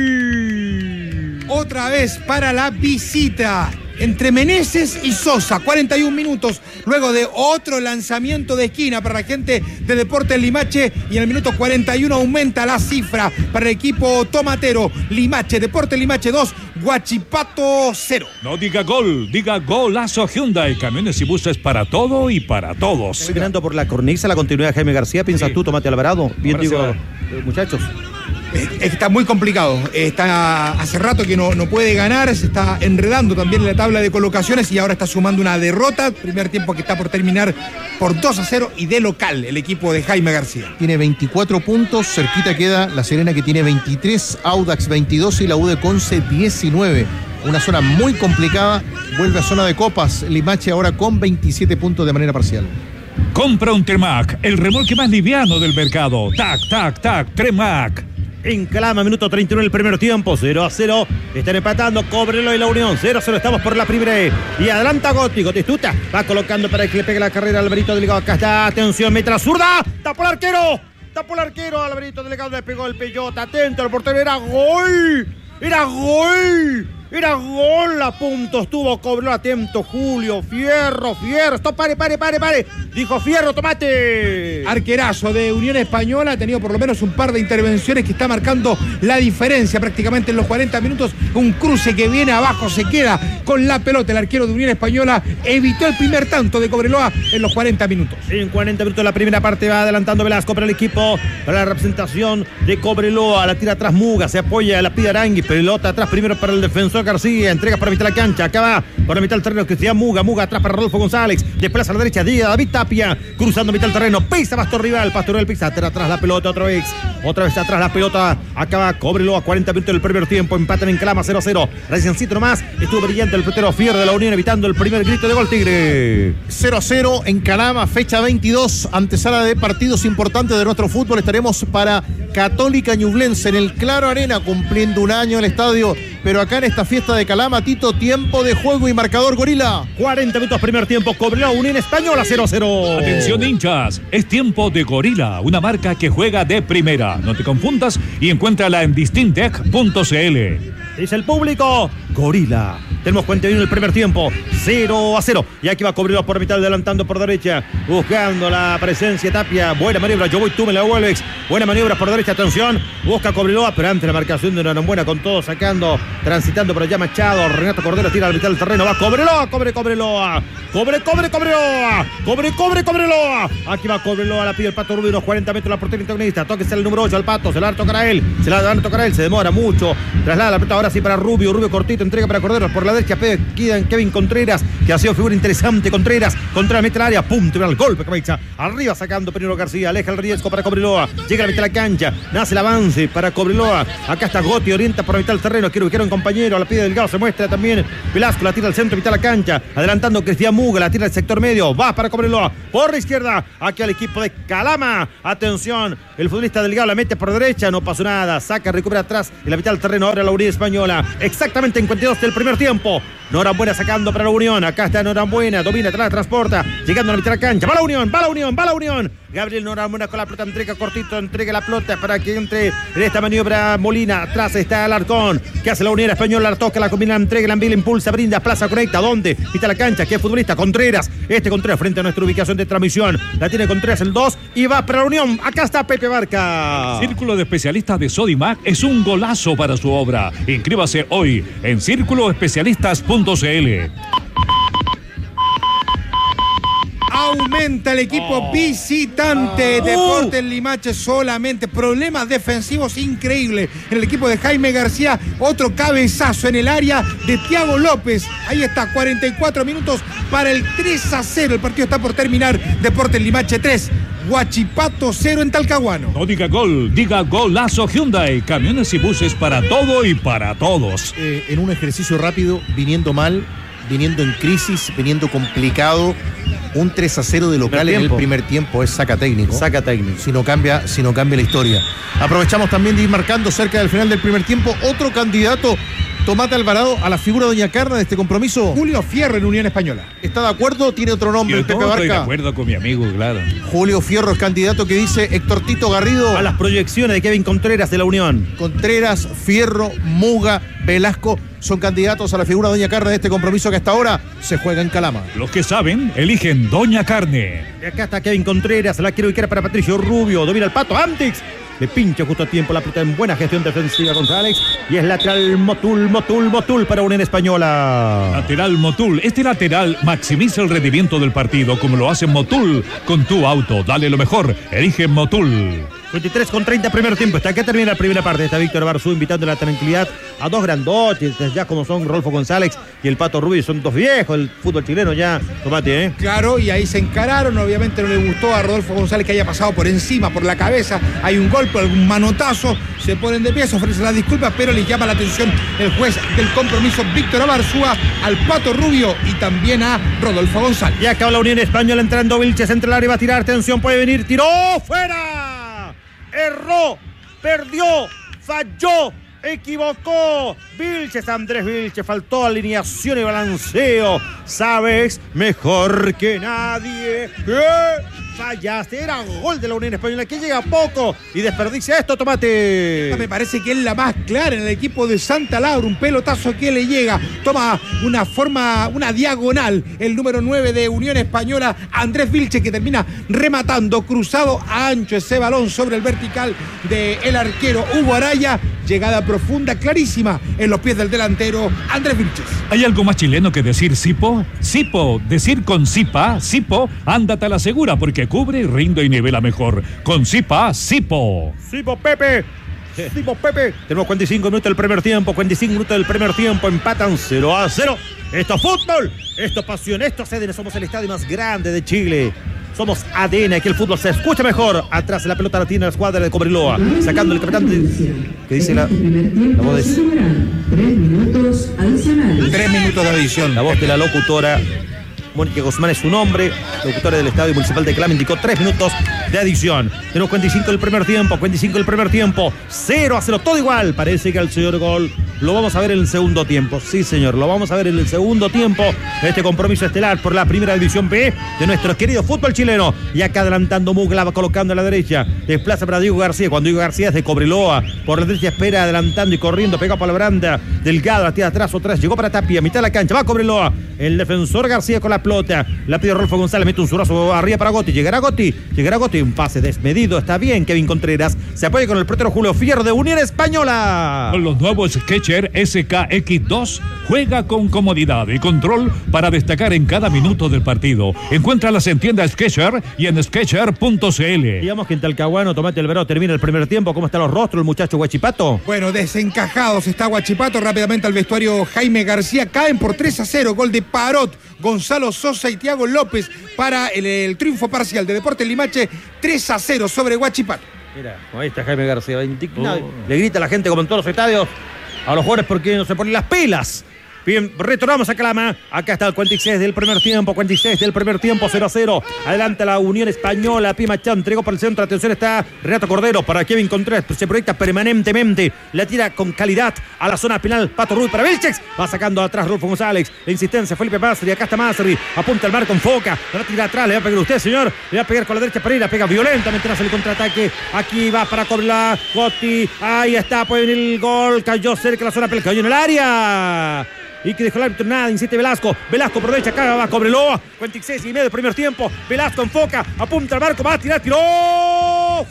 gol. Otra vez para la visita entre Meneses y Sosa, cuarenta y un minutos, luego de otro lanzamiento de esquina para la gente de Deportes Limache, y en el minuto cuarenta y uno aumenta la cifra para el equipo tomatero. Limache, Deportes Limache dos, Huachipato cero. No diga gol, diga golazo. Hyundai, camiones y buses para todo y para todos. Estoy mirando por la cornisa, la continuidad de Jaime García. ¿Piensas sí. tú, Tomate Alvarado? Bien, Ahora digo, eh, muchachos. Está muy complicado, está hace rato que no, no puede ganar, se está enredando también en la tabla de colocaciones y ahora está sumando una derrota. Primer tiempo que está por terminar por dos a cero y de local el equipo de Jaime García. Tiene veinticuatro puntos, cerquita queda La Serena, que tiene veintitrés, Audax veintidós y la U de Conce diecinueve. Una zona muy complicada, vuelve a zona de copas. Limache ahora con veintisiete puntos de manera parcial. Compra un Tremac, el remolque más liviano del mercado. Tac, tac, tac, Tremac. En Calama, minuto treinta y uno del primer tiempo, cero a cero. Están empatando Cobreloa y la Unión, cero a cero. Estamos por la primera. Y adelanta Gotti, Gotistuta va colocando para que le pegue la carrera al Alvarito Delegado. Acá está, atención, mete la zurda. Tapó el arquero, tapó el arquero. Alvarito Delegado le pegó el peyota. Atento, el portero, era gol. Era gol. Era gol, a punto estuvo Cobreloa, atento Julio, Fierro, Fierro, stop, pare, pare, pare, pare, dijo Fierro, tomate. Arquerazo de Unión Española, ha tenido por lo menos un par de intervenciones que está marcando la diferencia prácticamente en los cuarenta minutos, un cruce que viene abajo, se queda con la pelota, el arquero de Unión Española evitó el primer tanto de Cobreloa en los cuarenta minutos. En cuarenta minutos la primera parte va adelantando Velasco para el equipo, para la representación de Cobreloa, la tira atrás Muga, se apoya, la pide Arangui, pelota atrás primero para el defensor García, entrega para mitad de la cancha, acaba por la mitad del terreno Cristian Muga, Muga atrás para Rodolfo González, desplaza a la derecha, llega David Tapia, cruzando mitad del terreno, pisa Pastor Rival, Pastor pisa atrás la pelota otra vez, otra vez atrás la pelota, acaba Cobreloa, cuarenta minutos del primer tiempo, empatan en Calama cero a cero, reciencito nomás, estuvo brillante el portero Fierro de la Unión, evitando el primer grito de gol Tigre. cero a cero en Calama, fecha veintidós, antesala de partidos importantes de nuestro fútbol. Estaremos para Católica Ñublense en el Claro Arena, cumpliendo un año el estadio, pero acá en esta fiesta de Calama, Tito, tiempo de juego y marcador Gorila. cuarenta minutos primer tiempo, Cobreloa, Unión Española cero a cero. Atención hinchas, es tiempo de Gorila, una marca que juega de primera. No te confundas y encuéntrala en distintec punto c l. Dice el público, Gorila. Tenemos cuarenta y uno en el primer tiempo, cero a cero. Y aquí va Cobreloa por mitad, adelantando por derecha, buscando la presencia Tapia. Buena maniobra, yo voy, tú me la vuelves. Buena maniobra por derecha, atención. Busca Cobreloa, pero antes la marcación de una buena con todo, sacando, transitando por allá Machado. Renato Cordero tira al mitad del terreno. Va Cobreloa, Cobre, Cobreloa. Cobre, Cobre, Cobreloa. Cobre, Cobre, Cobreloa. Aquí va Cobreloa, la pide el Pato Rubio, unos cuarenta metros la portería antagonista. Tóquese el número ocho al Pato, se la va a tocar a él. Se la va a tocar a él, se demora mucho. Traslada la pelota ahora sí para Rubio. Rubio cortito, entrega para Cordero por la derecha. Quedan Kevin Contreras, que ha sido figura interesante. Contreras, Contreras mete el área, pum, tira el golpe, cabeza. Arriba sacando Peñero García, aleja el riesgo para Cobreloa. Llega a la mitad de la cancha, nace el avance para Cobreloa. Acá está Gotti, orienta por la mitad del terreno. Quiero ubicar a un compañero, a la pide Delgado, se muestra también Velasco, la tira al centro, mitad de la cancha. Adelantando Cristian Muga, la tira al sector medio. Va para Cobreloa, por la izquierda. Aquí al equipo de Calama. Atención, el futbolista Delgado la mete por derecha, no pasó nada. Saca, recupera atrás en la mitad del terreno. Ahora la Unión Española. Exactamente en cuarenta y dos del primer tiempo. Norambuena sacando para la Unión. Acá está Norambuena. Domina, atrás, transporta. Llegando a la mitad de la cancha. Va la Unión, va la Unión, va la Unión. Gabriel Norambuena con la pelota. Entrega cortito, entrega la pelota para que entre en esta maniobra Molina. Atrás está Alarcón. ¿Qué hace la Unión Española? La toca, la combina, entrega, la envía, impulsa, brinda, plaza, conecta. ¿Dónde? Mitad de la cancha. ¿Qué futbolista? Contreras. Este Contreras frente a nuestra ubicación de transmisión. La tiene Contreras el dos y va para la Unión. Acá está Pepe Barca. Círculo de Especialistas de Sodimac es un golazo para su obra. Inscríbase hoy en círculo especialistas punto c l. Aumenta el equipo oh. visitante. Oh. Deportes Limache solamente. Problemas defensivos increíbles en el equipo de Jaime García. Otro cabezazo en el área de Thiago López. Ahí está, cuarenta y cuatro minutos para el tres a cero. El partido está por terminar. Deportes Limache tres. Huachipato cero en Talcahuano. No diga gol, diga golazo Hyundai. Camiones y buses para todo y para todos. Eh, en un ejercicio rápido, viniendo mal, viniendo en crisis, viniendo complicado. Un tres a cero de local en el primer tiempo es saca técnico. Saca técnico. Si no cambia, si no cambia la historia. Aprovechamos también de ir marcando cerca del final del primer tiempo otro candidato, Tomate Alvarado, a la figura Doña Carna de este compromiso. Julio Fierro en Unión Española. ¿Está de acuerdo? ¿Tiene otro nombre? Yo El Pepe no Barca. estoy de acuerdo con mi amigo, claro. Julio Fierro es candidato, que dice Héctor Tito Garrido. A las proyecciones de Kevin Contreras de la Unión. Contreras, Fierro, Muga, Velasco son candidatos a la figura Doña Carne de este compromiso que hasta ahora se juega en Calama. Los que saben, eligen Doña Carne. Y acá está Kevin Contreras, la quiero ubicar para Patricio Rubio, domina el Pato, Antix. Le pincha justo a tiempo la pelota en buena gestión defensiva contra Alex. Y es lateral Motul, Motul, Motul para Unión Española. Lateral Motul. Este lateral maximiza el rendimiento del partido, como lo hace Motul con tu auto. Dale lo mejor. Elige Motul. veintitrés con treinta primer tiempo. Hasta que termina la primera parte. Está Víctor Barzú invitando a la tranquilidad a dos grandotes, ya como son Rolfo González y el Pato Rubio. Son dos viejos el fútbol chileno ya. Tomate, ¿eh? Claro, y ahí se encararon. Obviamente no le gustó a Rodolfo González que haya pasado por encima, por la cabeza. Hay un golpe, algún manotazo. Se ponen de pie, se ofrecen las disculpas, pero les llama la atención el juez del compromiso, Víctor Abarzúa, al Pato Rubio y también a Rodolfo González. Y acaba la Unión Española entrando Vilches entre el área y va a tirar. Atención, puede venir. Tiró fuera. Erró, perdió, falló, equivocó. Vilches, Andrés Vilches, faltó alineación y balanceo. Sabes mejor que nadie que fallaste. Era gol de la Unión Española, que llega poco y desperdicia esto, Tomate. Me parece que es la más clara en el equipo de Santa Laura. Un pelotazo que le llega. Toma una forma, una diagonal. El número nueve de Unión Española, Andrés Vilches, que termina rematando cruzado a ancho ese balón sobre el vertical del arquero Hugo Araya. Llegada profunda, clarísima en los pies del delantero Andrés Vilches. ¿Hay algo más chileno que decir Sipo? Sipo, decir con Sipa, Sipo, ándate a la segura porque cubre, rinde y nivela mejor. Con Sipa, Sipo. Sipo Pepe. Sipo Pepe. Tenemos cuarenta y cinco minutos del primer tiempo, cuarenta y cinco minutos del primer tiempo, empatan cero a cero. Esto es fútbol, esto es pasión, esto es A D N, somos el estadio más grande de Chile. Somos A D N, aquí el fútbol se escucha mejor. Atrás la pelota la tiene la escuadra de Cobreloa, sacando el capitán de, que dice la, la voz de... Tres minutos adicionales. Tres minutos de adición. La voz de la locutora Mónica Guzmán es su nombre, locutora del Estadio Municipal de Calama, indicó tres minutos de adición. Tenemos cuarenta y cinco del primer tiempo, cuarenta y cinco del primer tiempo, cero a cero, todo igual. Parece que al señor gol lo vamos a ver en el segundo tiempo. Sí, señor, lo vamos a ver en el segundo tiempo. Este compromiso estelar por la primera división B de nuestro querido fútbol chileno. Y acá adelantando Mugla, va colocando a la derecha. Desplaza para Diego García. Cuando Diego García es de Cobreloa. Por la derecha espera adelantando y corriendo. Pegado por la baranda. Delgado, la tira atrás, atrás. Llegó para Tapia, mitad de la cancha. Va Cobreloa. El defensor García con la pelota. La pide Rolfo González. Mete un zurazo arriba para Gotti. Llegará Gotti. Llegará Gotti. Un pase desmedido. Está bien Kevin Contreras. Se apoya con el portero Julio Fierro de Unión Española. Con los nuevos Skechers S K X dos, juega con comodidad y control para destacar en cada minuto del partido. Encuéntralas en tienda Skechers y en skechers punto c l. Digamos que en Talcahuano, Tomate Alvarado termina el primer tiempo. ¿Cómo están los rostros el muchacho Huachipato? Bueno, desencajados está Huachipato. Rápidamente al vestuario Jaime García. Caen por tres a cero. Gol de Parot, Gonzalo Sosa y Thiago López para el, el triunfo parcial de Deportes Limache. tres a cero sobre Huachipato. Mira, ahí está Jaime García, indignado. Oh. Le grita a la gente como en todos los estadios a los jugadores porque no se ponen las pilas. Bien, retornamos a Calama. Acá está el cuarenta y seis del primer tiempo. cuarenta y seis del primer tiempo, cero a cero. Adelante la Unión Española. Pimachán entregó por el centro. Atención, está Renato Cordero para Kevin Contreras. Se proyecta permanentemente. La tira con calidad a la zona penal. Pato Ruiz para Vilchex. Va sacando atrás Rolfo González. La insistencia, Felipe Masri. Acá está Masri. Apunta el mar con foca. La va a tirar atrás. Le va a pegar usted, señor. Le va a pegar con la derecha Pereira. Pega violentamente tras el contraataque. Aquí va para Cobla. Gotti. Ahí está. Puede venir el gol. Cayó cerca de la zona penal. Cayó en el área. Y que dejó el árbitro nada, insiste Velasco. Velasco por derecha, acá va Cobreloa. cuarenta y seis y medio del primer tiempo. Velasco enfoca, apunta al marco, va a tirar, tiró.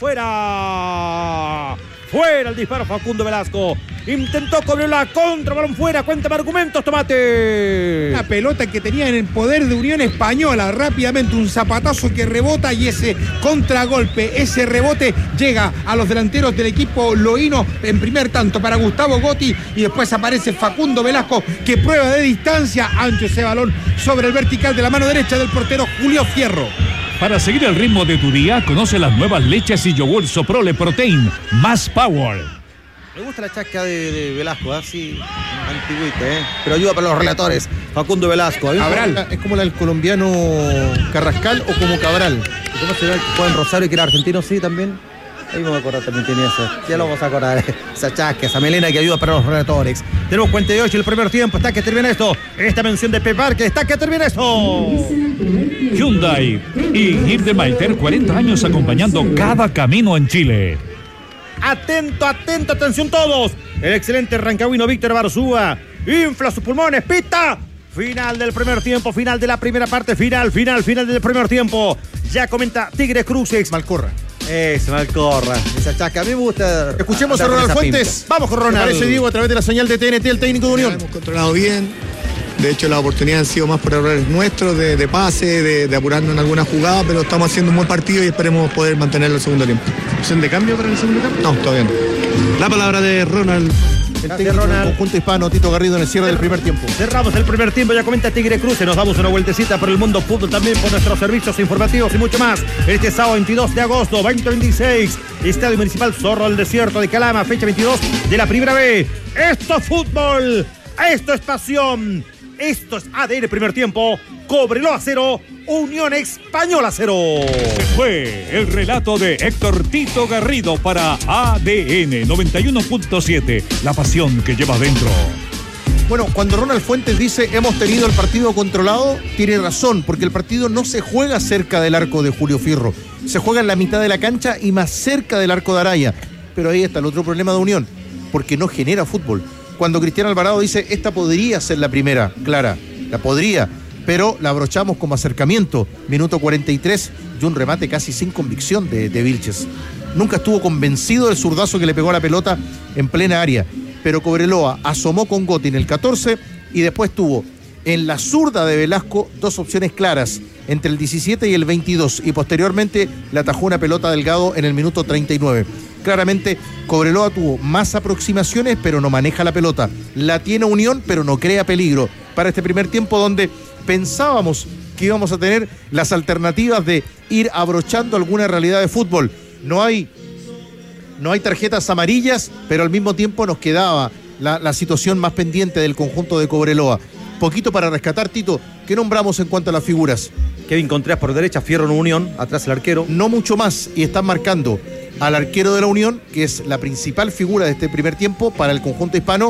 ¡Fuera! Fuera el disparo Facundo Velasco. Intentó Cobreloa contra, balón fuera. Cuéntame argumentos, Tomate. Una pelota que tenía en el poder de Unión Española. Rápidamente un zapatazo que rebota y ese contragolpe, ese rebote llega a los delanteros del equipo loíno en primer tanto para Gustavo Gotti y después aparece Facundo Velasco que prueba de distancia. Ancho ese balón sobre el vertical de la mano derecha del portero Julio Fierro. Para seguir el ritmo de tu día, conoce las nuevas leches y yogur Soprole Protein, más power. Me gusta la chasca de, de Velasco, así antiguita, ¿eh? Pero ayuda para los relatores. Facundo Velasco. Cabral. Es como la del colombiano Carrascal o como Cabral. ¿Cómo será el que juega en Rosario y que era argentino? Sí, también. Ahí me voy a acordar, también tiene eso. Ya lo vamos a acordar. Esa chasca, esa melena que ayuda para los relatores. Tenemos cuarenta y ocho el primer tiempo. Está que termina esto. Esta mención de Pepar, que está que termina esto. Hyundai y Girdemeiter, cuarenta años acompañando cada camino en Chile. Atento, atento, atención todos. El excelente rancagüino Víctor Barzúa infla sus pulmones, pita. Final del primer tiempo, final de la primera parte, final, final, final del primer tiempo. Ya comenta Tigres Cruces. Malcorra. Ese Malcorra, esa chaca, a mí me gusta. Escuchemos a Ronald Fuentes. Vamos con Ronald. Parece Diego a través de la señal de T N T, el técnico de Unión. Ya hemos controlado bien. De hecho, las oportunidades han sido más por errores nuestros, de, de pase, de, de apurarnos en alguna jugada, pero estamos haciendo un buen partido y esperemos poder mantenerlo el segundo tiempo. ¿Opción de cambio para el segundo tiempo? No, todavía no. La palabra de Ronald. El técnico del conjunto hispano, Tito Garrido, en el cierre del primer tiempo. Cerramos el primer tiempo, ya comenta Tigre Cruce. Nos damos una vueltecita por el mundo fútbol, también por nuestros servicios informativos y mucho más. Este sábado veintidós de agosto, veinte veintiséis, Estadio Municipal Zorro del Desierto de Calama, fecha veintidós de la Primera B. Esto es fútbol, esto es pasión, esto es A D N primer tiempo. Cobreloa cero, Unión Española cero. Fue el relato de Héctor Tito Garrido para A D N noventa y uno punto siete, la pasión que llevas dentro. Bueno, cuando Ronald Fuentes dice hemos tenido el partido controlado, tiene razón, porque el partido no se juega cerca del arco de Julio Fierro, se juega en la mitad de la cancha y más cerca del arco de Araya. Pero ahí está el otro problema de Unión, porque no genera fútbol. Cuando Cristiano Alvarado dice esta podría ser la primera, Clara, la podría, pero la abrochamos como acercamiento. Minuto cuarenta y tres y un remate casi sin convicción de, de Vilches. Nunca estuvo convencido del zurdazo que le pegó a la pelota en plena área. Pero Cobreloa asomó con Gotti en el catorce y después tuvo en la zurda de Velasco dos opciones claras entre el diecisiete y el veintidós y posteriormente le atajó una pelota Delgado en el minuto treinta y nueve. Claramente Cobreloa tuvo más aproximaciones pero no maneja la pelota. La tiene Unión pero no crea peligro para este primer tiempo donde pensábamos que íbamos a tener las alternativas de ir abrochando alguna realidad de fútbol. No hay, no hay tarjetas amarillas, pero al mismo tiempo nos quedaba la, la situación más pendiente del conjunto de Cobreloa. Poquito para rescatar, Tito. ¿Qué nombramos en cuanto a las figuras? Kevin Contreras por derecha, Fierro en Unión, atrás el arquero. No mucho más, y están marcando al arquero de la Unión, que es la principal figura de este primer tiempo para el conjunto hispano,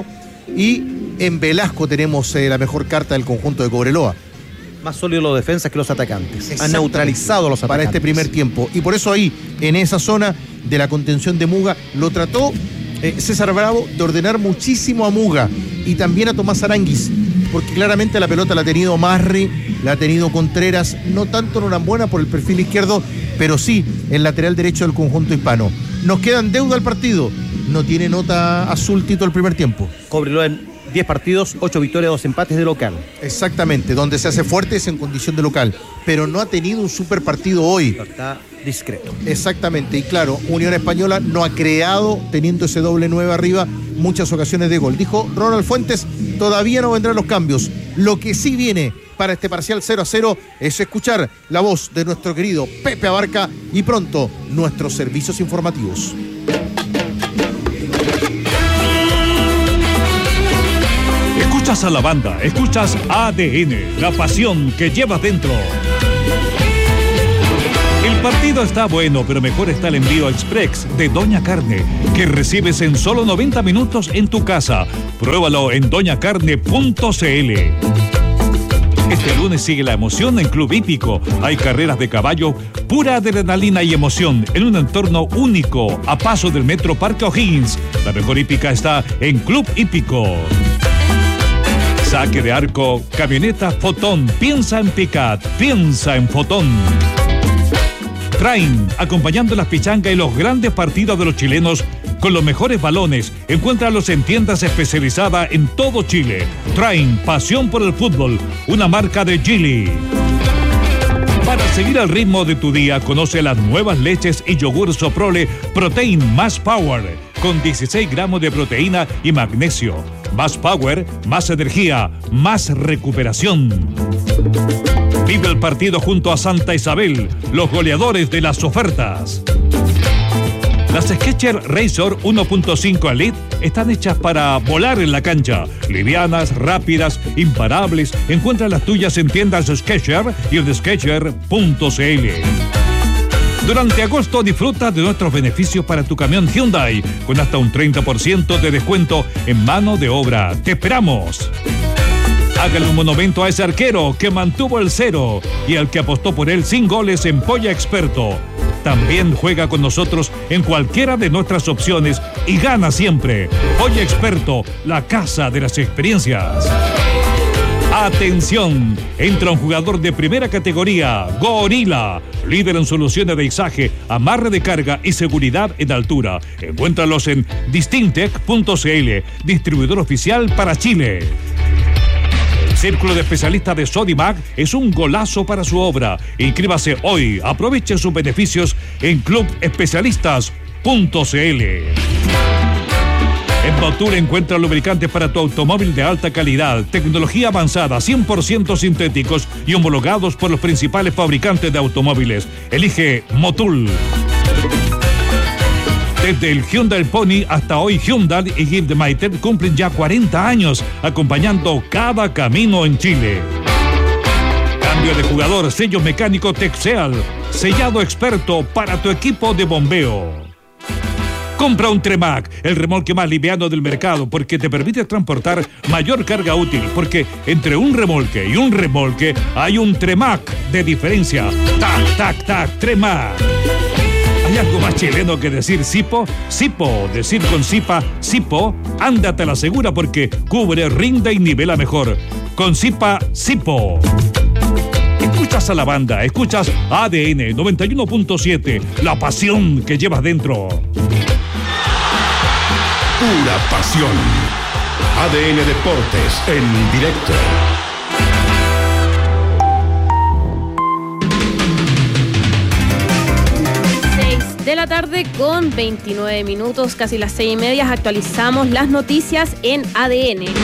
y en Velasco tenemos eh, la mejor carta del conjunto de Cobreloa. Más sólidos los defensas que los atacantes. Han neutralizado a los atacantes. Para este primer tiempo. Y por eso ahí, en esa zona de la contención de Muga, lo trató eh, César Bravo de ordenar muchísimo a Muga y también a Tomás Aranguis, porque claramente la pelota la ha tenido Marri, la ha tenido Contreras, no tanto en Norambuena por el perfil izquierdo, pero sí el lateral derecho del conjunto hispano. Nos quedan deuda al partido. No tiene nota azul Tito el primer tiempo. Cobreloa en diez partidos, ocho victorias, dos empates de local. Exactamente, donde se hace fuerte es en condición de local, pero no ha tenido un super partido hoy. Está discreto. Exactamente, y claro, Unión Española no ha creado, teniendo ese doble nueve arriba, muchas ocasiones de gol. Dijo Ronald Fuentes, todavía no vendrán los cambios. Lo que sí viene para este parcial cero a cero es escuchar la voz de nuestro querido Pepe Abarca y pronto nuestros servicios informativos. Escuchas a la banda, escuchas A D N, la pasión que llevas dentro. El partido está bueno, pero mejor está el envío express de Doña Carne, que recibes en solo noventa minutos en tu casa. Pruébalo en doña carne punto c l. Este lunes sigue la emoción en Club Hípico. Hay carreras de caballo, pura adrenalina y emoción en un entorno único a paso del Metro Parque O'Higgins. La mejor hípica está en Club Hípico. Saque de arco, camioneta Fotón. Piensa en Picat, piensa en Fotón. Train, acompañando las pichangas y los grandes partidos de los chilenos con los mejores balones. Encuéntralos en tiendas especializadas en todo Chile. Train, pasión por el fútbol, una marca de Geely. Para seguir al ritmo de tu día, conoce las nuevas leches y yogur Soprole Protein Más Power, con dieciséis gramos de proteína y magnesio. Más power, más energía, más recuperación. Vive el partido junto a Santa Isabel, los goleadores de las ofertas. Las Skechers Razor uno punto cinco Elite están hechas para volar en la cancha. Livianas, rápidas, imparables. Encuentra las tuyas en tiendas Skechers y en skechers punto c l. Durante agosto disfruta de nuestros beneficios para tu camión Hyundai, con hasta un treinta por ciento de descuento en mano de obra. ¡Te esperamos! Hágale un monumento a ese arquero que mantuvo el cero y al que apostó por él sin goles en Polla Experto. También juega con nosotros en cualquiera de nuestras opciones y gana siempre. Polla Experto, la casa de las experiencias. ¡Atención! Entra un jugador de primera categoría, Gorila, líder en soluciones de izaje, amarre de carga y seguridad en altura. Encuéntralos en distintec punto c l, distribuidor oficial para Chile. El Círculo de Especialistas de Sodimac es un golazo para su obra. Inscríbase hoy, aproveche sus beneficios en club especialistas punto c l. En Motul encuentra lubricantes para tu automóvil de alta calidad, tecnología avanzada, cien por ciento sintéticos y homologados por los principales fabricantes de automóviles. Elige Motul. Desde el Hyundai Pony hasta hoy, Hyundai y Gildemeister cumplen ya cuarenta años, acompañando cada camino en Chile. Cambio de jugador, sello mecánico Texeal, sellado experto para tu equipo de bombeo. Compra un Tremac, el remolque más liviano del mercado, porque te permite transportar mayor carga útil, porque entre un remolque y un remolque hay un Tremac de diferencia. Tac, tac, tac, Tremac. ¿Hay algo más chileno que decir Sipo? Sipo, decir con Sipa, Sipo, ándate a la segura porque cubre, rinde y nivela mejor. Con Sipa, Sipo. Escuchas a la banda, escuchas A D N noventa y uno punto siete, la pasión que llevas dentro. Pura pasión. A D N Deportes en directo. seis de la tarde con veintinueve minutos, casi las seis y media. Actualizamos las noticias en A D N.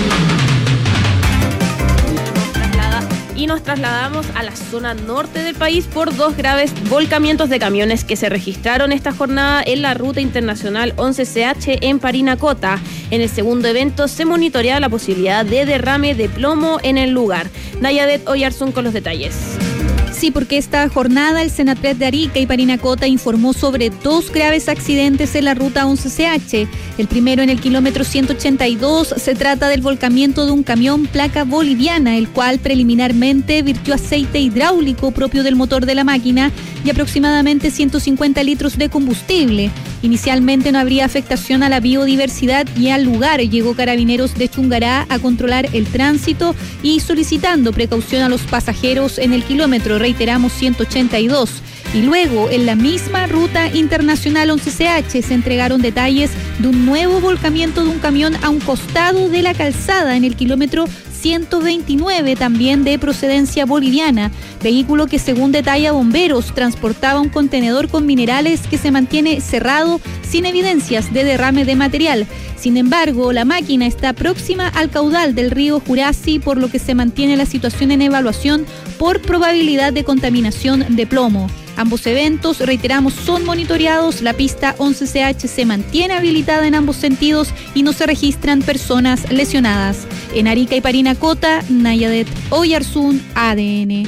Y nos trasladamos a la zona norte del país por dos graves volcamientos de camiones que se registraron esta jornada en la ruta internacional once C H en Parinacota. En el segundo evento se monitorea la posibilidad de derrame de plomo en el lugar. Nayadet Oyarzún con los detalles. Sí, porque esta jornada el Senatret de Arica y Parinacota informó sobre dos graves accidentes en la ruta once C H. El primero en el kilómetro ciento ochenta y dos, se trata del volcamiento de un camión placa boliviana, el cual preliminarmente virtió aceite hidráulico propio del motor de la máquina y aproximadamente ciento cincuenta litros de combustible. Inicialmente no habría afectación a la biodiversidad y al lugar llegó Carabineros de Chungará a controlar el tránsito y solicitando precaución a los pasajeros en el kilómetro, reiteramos, ciento ochenta y dos. Y luego, en la misma ruta internacional once C H, se entregaron detalles de un nuevo volcamiento de un camión a un costado de la calzada en el kilómetro ciento veintinueve, también de procedencia boliviana, vehículo que según detalla bomberos transportaba un contenedor con minerales que se mantiene cerrado sin evidencias de derrame de material. Sin embargo, la máquina está próxima al caudal del río Jurasi, por lo que se mantiene la situación en evaluación por probabilidad de contaminación de plomo. Ambos eventos, reiteramos, son monitoreados. La pista once C H se mantiene habilitada en ambos sentidos y no se registran personas lesionadas. En Arica y Parinacota, Nayadet Oyarzún, A D N.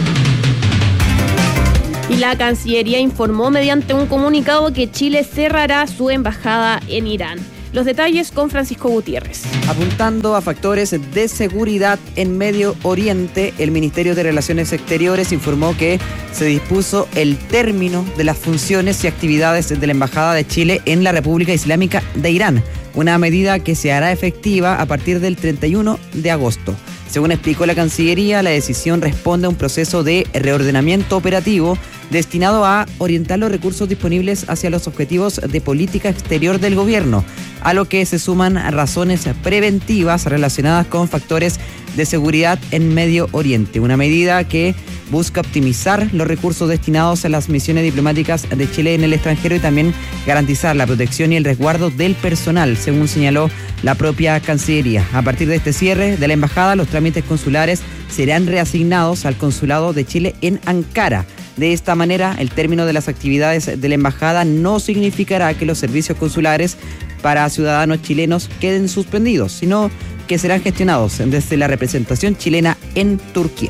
Y la Cancillería informó mediante un comunicado que Chile cerrará su embajada en Irán. Los detalles con Francisco Gutiérrez. Apuntando a factores de seguridad en Medio Oriente, el Ministerio de Relaciones Exteriores informó que se dispuso el término de las funciones y actividades de la Embajada de Chile en la República Islámica de Irán, una medida que se hará efectiva a partir del treinta y uno de agosto. Según explicó la Cancillería, la decisión responde a un proceso de reordenamiento operativo destinado a orientar los recursos disponibles hacia los objetivos de política exterior del gobierno, a lo que se suman razones preventivas relacionadas con factores de seguridad en Medio Oriente, una medida que busca optimizar los recursos destinados a las misiones diplomáticas de Chile en el extranjero y también garantizar la protección y el resguardo del personal, según señaló la propia Cancillería. A partir de este cierre de la embajada, los trámites consulares serán reasignados al Consulado de Chile en Ankara. De esta manera, el término de las actividades de la embajada no significará que los servicios consulares para ciudadanos chilenos queden suspendidos, sino que serán gestionados desde la representación chilena en Turquía.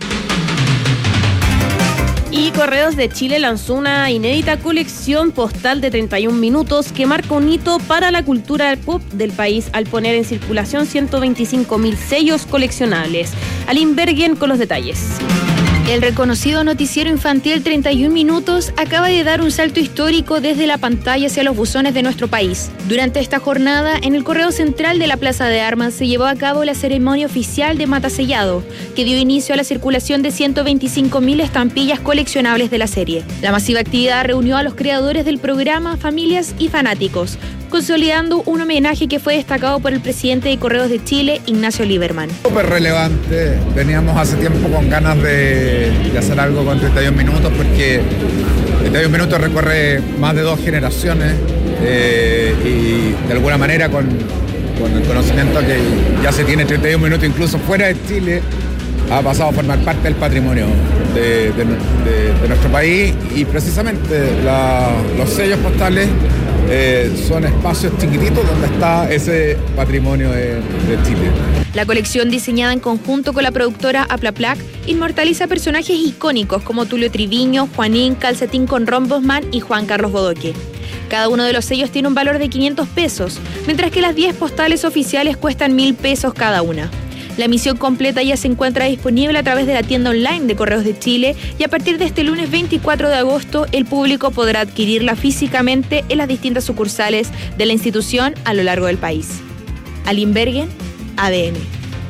Y Correos de Chile lanzó una inédita colección postal de treinta y un minutos que marca un hito para la cultura del pop del país al poner en circulación ciento veinticinco mil sellos coleccionables. Aline Bergen con los detalles. El reconocido noticiero infantil treinta y un minutos acaba de dar un salto histórico desde la pantalla hacia los buzones de nuestro país. Durante esta jornada, en el Correo Central de la Plaza de Armas se llevó a cabo la ceremonia oficial de Matasellado, que dio inicio a la circulación de ciento veinticinco mil estampillas coleccionables de la serie. La masiva actividad reunió a los creadores del programa, familias y fanáticos, consolidando un homenaje que fue destacado por el presidente de Correos de Chile, Ignacio Lieberman. Súper relevante, veníamos hace tiempo con ganas de, de hacer algo con treinta y un minutos porque treinta y un minutos recorre más de dos generaciones eh, y de alguna manera con, con el conocimiento que ya se tiene treinta y un minutos incluso fuera de Chile, ha pasado a formar parte del patrimonio de, de, de, de nuestro país y precisamente la, los sellos postales Eh, son espacios chiquititos donde está ese patrimonio de, de Chile. La colección, diseñada en conjunto con la productora Aplaplac, inmortaliza personajes icónicos como Tulio Triviño, Juanín, Calcetín con Rombosman y Juan Carlos Bodoque. Cada uno de los sellos tiene un valor de quinientos pesos, mientras que las diez postales oficiales cuestan mil pesos cada una. La emisión completa ya se encuentra disponible a través de la tienda online de Correos de Chile y a partir de este lunes veinticuatro de agosto el público podrá adquirirla físicamente en las distintas sucursales de la institución a lo largo del país. Aline Bergen, A D N.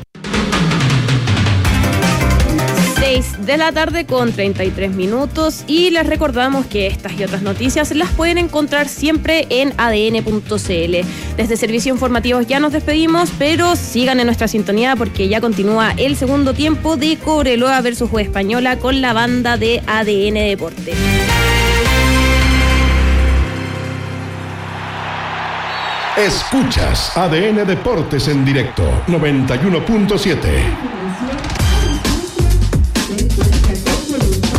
seis de la tarde con treinta y tres minutos y les recordamos que estas y otras noticias las pueden encontrar siempre en A D N punto C L. Desde Servicios Informativos ya nos despedimos, pero sigan en nuestra sintonía porque ya continúa el segundo tiempo de Cobreloa versus U Española con la banda de A D N Deportes. Escuchas A D N Deportes en directo, noventa y uno punto siete.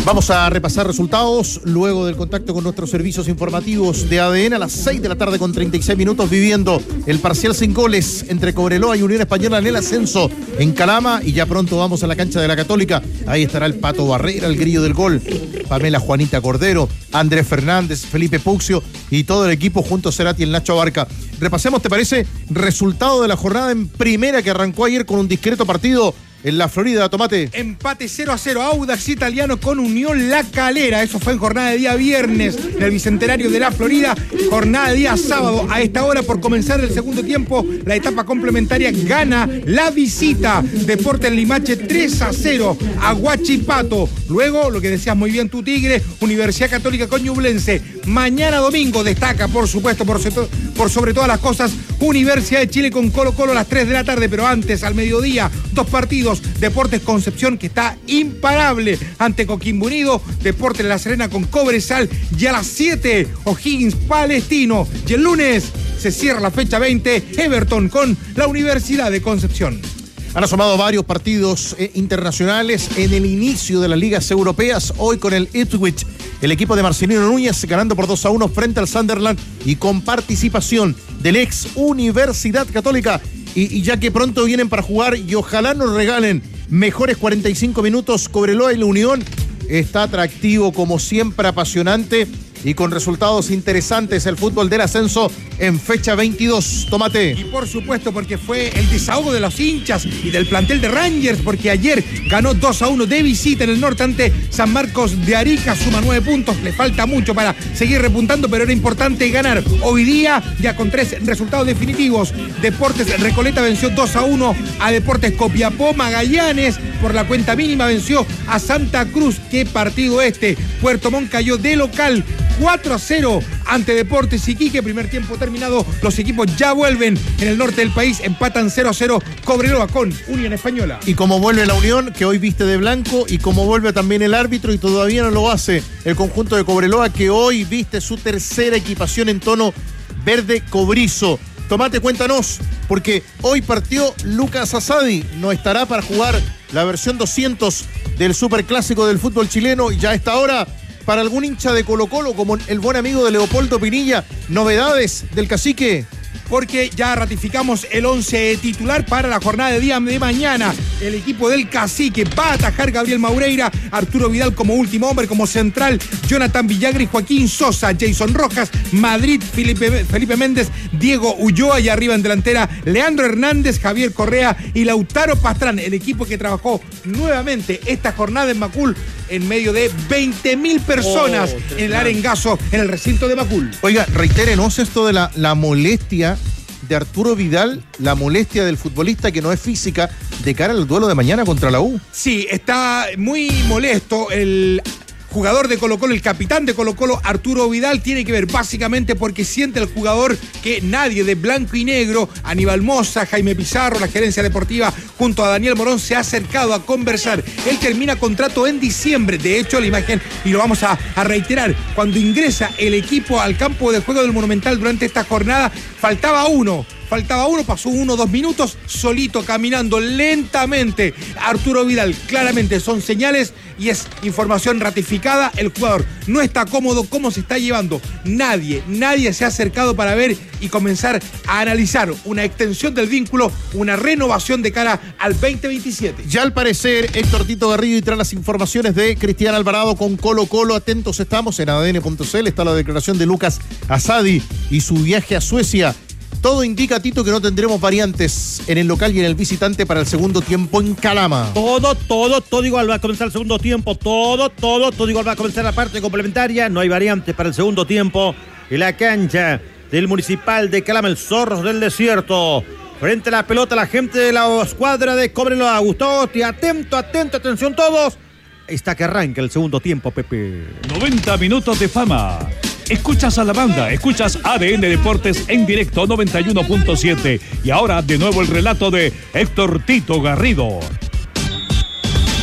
Vamos a repasar resultados luego del contacto con nuestros servicios informativos de A D N a las seis de la tarde con treinta y seis minutos, viviendo el parcial sin goles entre Cobreloa y Unión Española en el ascenso en Calama, y ya pronto vamos a la cancha de la Católica. Ahí estará el Pato Barrera, el grillo del gol, Pamela Juanita Cordero, Andrés Fernández, Felipe Puxio y todo el equipo junto a Cerati y el Nacho Abarca. Repasemos, ¿te parece? Resultado de la jornada en primera que arrancó ayer con un discreto partido en la Florida, Tomate. Empate cero a cero, Audax Italiano con Unión La Calera. Eso fue en jornada de día viernes del Bicentenario de la Florida. Jornada de día sábado. A esta hora, por comenzar el segundo tiempo, la etapa complementaria, gana la visita. Deportes Limache tres a cero a Huachipato. Luego, lo que decías muy bien tu Tigre, Universidad Católica con Ñublense. Mañana domingo destaca, por supuesto, por, por sobre todas las cosas, Universidad de Chile con Colo Colo a las tres de la tarde. Pero antes, al mediodía, dos partidos. Deportes Concepción, que está imparable ante Coquimbo Unido. Deportes La Serena con Cobresal. Y a las siete, O'Higgins Palestino. Y el lunes se cierra la fecha veinte, Everton con la Universidad de Concepción. Han asomado varios partidos eh, internacionales en el inicio de las ligas europeas. Hoy con el Ipswich, el equipo de Marcelino Núñez ganando por dos a uno frente al Sunderland, y con participación del ex Universidad Católica. Y, y ya que pronto vienen para jugar y ojalá nos regalen mejores cuarenta y cinco minutos, Cobreloa y la Unión, está atractivo como siempre, apasionante y con resultados interesantes el fútbol del ascenso en fecha veintidós. Tomate. Y por supuesto, porque fue el desahogo de los hinchas y del plantel de Rangers, porque ayer ganó dos a uno de visita en el norte ante San Marcos de Arica, suma nueve puntos, le falta mucho para seguir repuntando, pero era importante ganar. Hoy día, ya con tres resultados definitivos, Deportes Recoleta venció dos a uno a Deportes Copiapó. Magallanes, por la cuenta mínima, venció a Santa Cruz. Qué partido este. Puerto Montt cayó de local cuatro a cero ante Deportes Iquique. Primer tiempo terminado, los equipos ya vuelven en el norte del país, empatan cero a cero Cobreloa con Unión Española. Y como vuelve la Unión, que hoy viste de blanco, y como vuelve también el árbitro, y todavía no lo hace el conjunto de Cobreloa, que hoy viste su tercera equipación en tono verde cobrizo. Tomate, cuéntanos, porque hoy partió Lucas Asadi, no estará para jugar la versión doscientos del superclásico del fútbol chileno. Y ya a esta hora, para algún hincha de Colo Colo, como el buen amigo de Leopoldo Pinilla, novedades del Cacique. Porque ya ratificamos el once titular para la jornada de día de mañana. El equipo del Cacique va a atajar Gabriel Maureira, Arturo Vidal como último hombre, como central, Jonathan Villagra y Joaquín Sosa, Jason Rojas, Madrid, Felipe, Felipe Méndez, Diego Ulloa, y arriba en delantera Leandro Hernández, Javier Correa y Lautaro Pastrán. El equipo que trabajó nuevamente esta jornada en Macul en medio de veinte mil personas oh, en el arengazo, en el recinto de Macul. Oiga, reitérenos esto de la, la molestia de Arturo Vidal, la molestia del futbolista que no es física, de cara al duelo de mañana contra la U. Sí, está muy molesto el jugador de Colo Colo, el capitán de Colo Colo, Arturo Vidal. Tiene que ver básicamente porque siente el jugador que nadie de blanco y negro, Aníbal Moza, Jaime Pizarro, la gerencia deportiva, junto a Daniel Morón, se ha acercado a conversar. Él termina contrato en diciembre. De hecho, la imagen, y lo vamos a, a reiterar, cuando ingresa el equipo al campo de juego del Monumental durante esta jornada, faltaba uno. Faltaba uno, pasó uno, dos minutos, solito, caminando lentamente. Arturo Vidal, claramente son señales y es información ratificada. El jugador no está cómodo, cómo se está llevando. Nadie, nadie se ha acercado para ver y comenzar a analizar una extensión del vínculo, una renovación de cara al veinte veintisiete. Ya al parecer, Héctor Tito Garrido, y tras las informaciones de Cristian Alvarado con Colo Colo, atentos estamos en A D N punto C L, está la declaración de Lucas Asadi y su viaje a Suecia. Todo indica, Tito, que no tendremos variantes en el local y en el visitante para el segundo tiempo en Calama. Todo, todo, todo igual va a comenzar el segundo tiempo. Todo, todo, todo igual va a comenzar la parte complementaria. No hay variantes para el segundo tiempo en la cancha del Municipal de Calama, el Zorros del Desierto. Frente a la pelota, la gente de la escuadra de Cobreloa. Gustotti, atento, atento, atención todos. Está que arranca el segundo tiempo, Pepe. noventa minutos de fama. Escuchas a la banda, escuchas A D N Deportes en directo noventa y uno punto siete. Y ahora de nuevo el relato de Héctor Tito Garrido.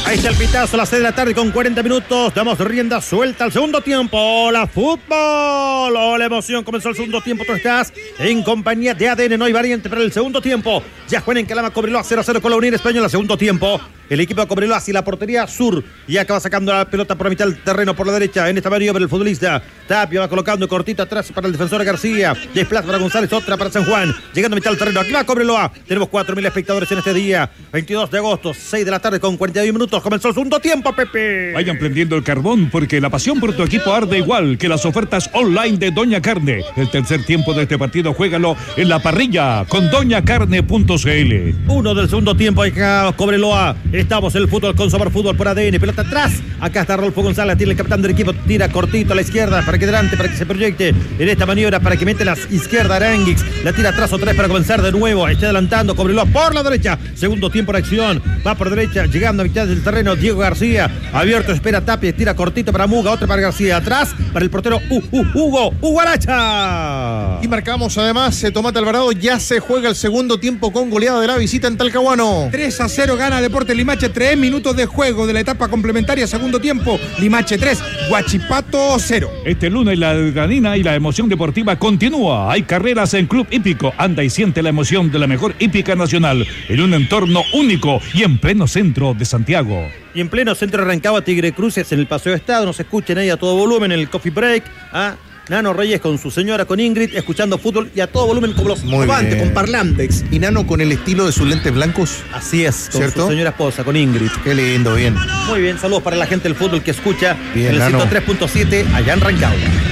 Ahí está el pitazo a las seis de la tarde con cuarenta minutos. Damos rienda suelta al segundo tiempo. La fútbol. Oh, la emoción. Comenzó el segundo tiempo. Tú estás en compañía de A D N. No hay variante para el segundo tiempo. Ya juega en Calama Cobreloa cero a cero con la Unión Española. Segundo tiempo. El equipo de Cobreloa hacia la portería sur. Y acaba sacando la pelota por la mitad del terreno por la derecha. En esta maniobra el futbolista Tapia va colocando cortito atrás para el defensor García. Desplaza para González. Otra para San Juan. Llegando a mitad del terreno. Aquí va Cobreloa. Tenemos cuatro mil espectadores en este día. veintidós de agosto, seis de la tarde con cuarenta y uno minutos. Comenzó el segundo tiempo, Pepe. Vayan prendiendo el carbón porque la pasión por tu equipo arde igual que las ofertas online de Doña Carne. El tercer tiempo de este partido, juégalo en la parrilla con doña carne punto c l. Uno del segundo tiempo, acá Cobreloa. Estamos en el fútbol con Sabor Fútbol por A D N. Pelota atrás. Acá está Rodolfo González, tiene el capitán del equipo. Tira cortito a la izquierda para que adelante, para que se proyecte en esta maniobra, para que mete la izquierda Aranguix. La tira atrás otra vez para comenzar de nuevo. Está adelantando Cobreloa por la derecha. Segundo tiempo en acción. Va por derecha, llegando a mitad del terreno. Diego García. Abierto, espera Tapia. Tira cortito para Muga. Otra para García. Atrás para el portero uh, uh, Hugo. Hugo Aracha. Y marcamos además, eh, Tomate Alvarado. Ya se juega el segundo tiempo con goleada de la visita en Talcahuano. tres a cero gana Deportes Limache. tres minutos de juego de la etapa complementaria. Segundo tiempo. Limache tres. Huachipato cero. Este lunes la adrenalina y la emoción deportiva continúa. Hay carreras en Club Hípico. Anda y siente la emoción de la mejor hípica nacional en un entorno único y en pleno centro de Santiago. Y en pleno centro de Rancagua, Tigre Cruces en el Paseo de Estado. Nos escuchen ahí a todo volumen en el Coffee Break. ¿Ah? Nano Reyes con su señora, con Ingrid, escuchando fútbol y a todo volumen como los amantes, con parlantes. Y Nano con el estilo de sus lentes blancos. Así es, con ¿cierto? su señora esposa, con Ingrid. Qué lindo, bien. Muy bien, saludos para la gente del fútbol que escucha bien, en el Nano. ciento tres punto siete allá en Rancagua.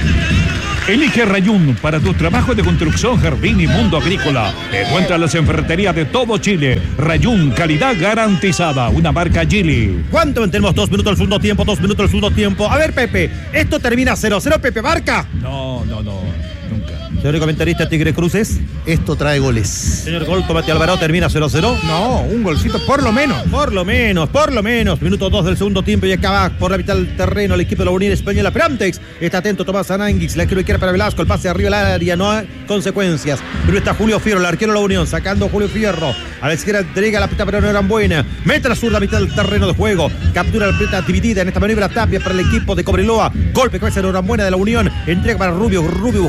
Elige Rayún para tus trabajos de construcción, jardín y mundo agrícola. Encuéntralas en ferretería de todo Chile. Rayún, calidad garantizada. Una marca Gili. ¿Cuánto tenemos? Dos minutos del segundo tiempo, dos minutos del segundo tiempo. A ver, Pepe, ¿esto termina cero cero, Pepe Barca? No, no, no, nunca. Señor comentarista Tigre Cruces. Esto trae goles. Señor Gol, Tomate Alvarado, ¿termina cero cero? No, un golcito por lo menos. Por lo menos, por lo menos. Minuto dos del segundo tiempo y acaba por la mitad del terreno el equipo de la Unión Española. Prantex está atento Tomás Aranguix. La quiero izquierda para Velasco. El pase arriba al área, no hay consecuencias. Pero está Julio Fierro, el arquero de la Unión, sacando a Julio Fierro. A la izquierda entrega la pita, pero no eran buena. Mete la zurda a mitad del terreno de juego. Captura la pelota dividida en esta maniobra Tapia para el equipo de Cobreloa. Golpe cabeza de Norambuena de la Unión. Entrega para Rubio. Rubio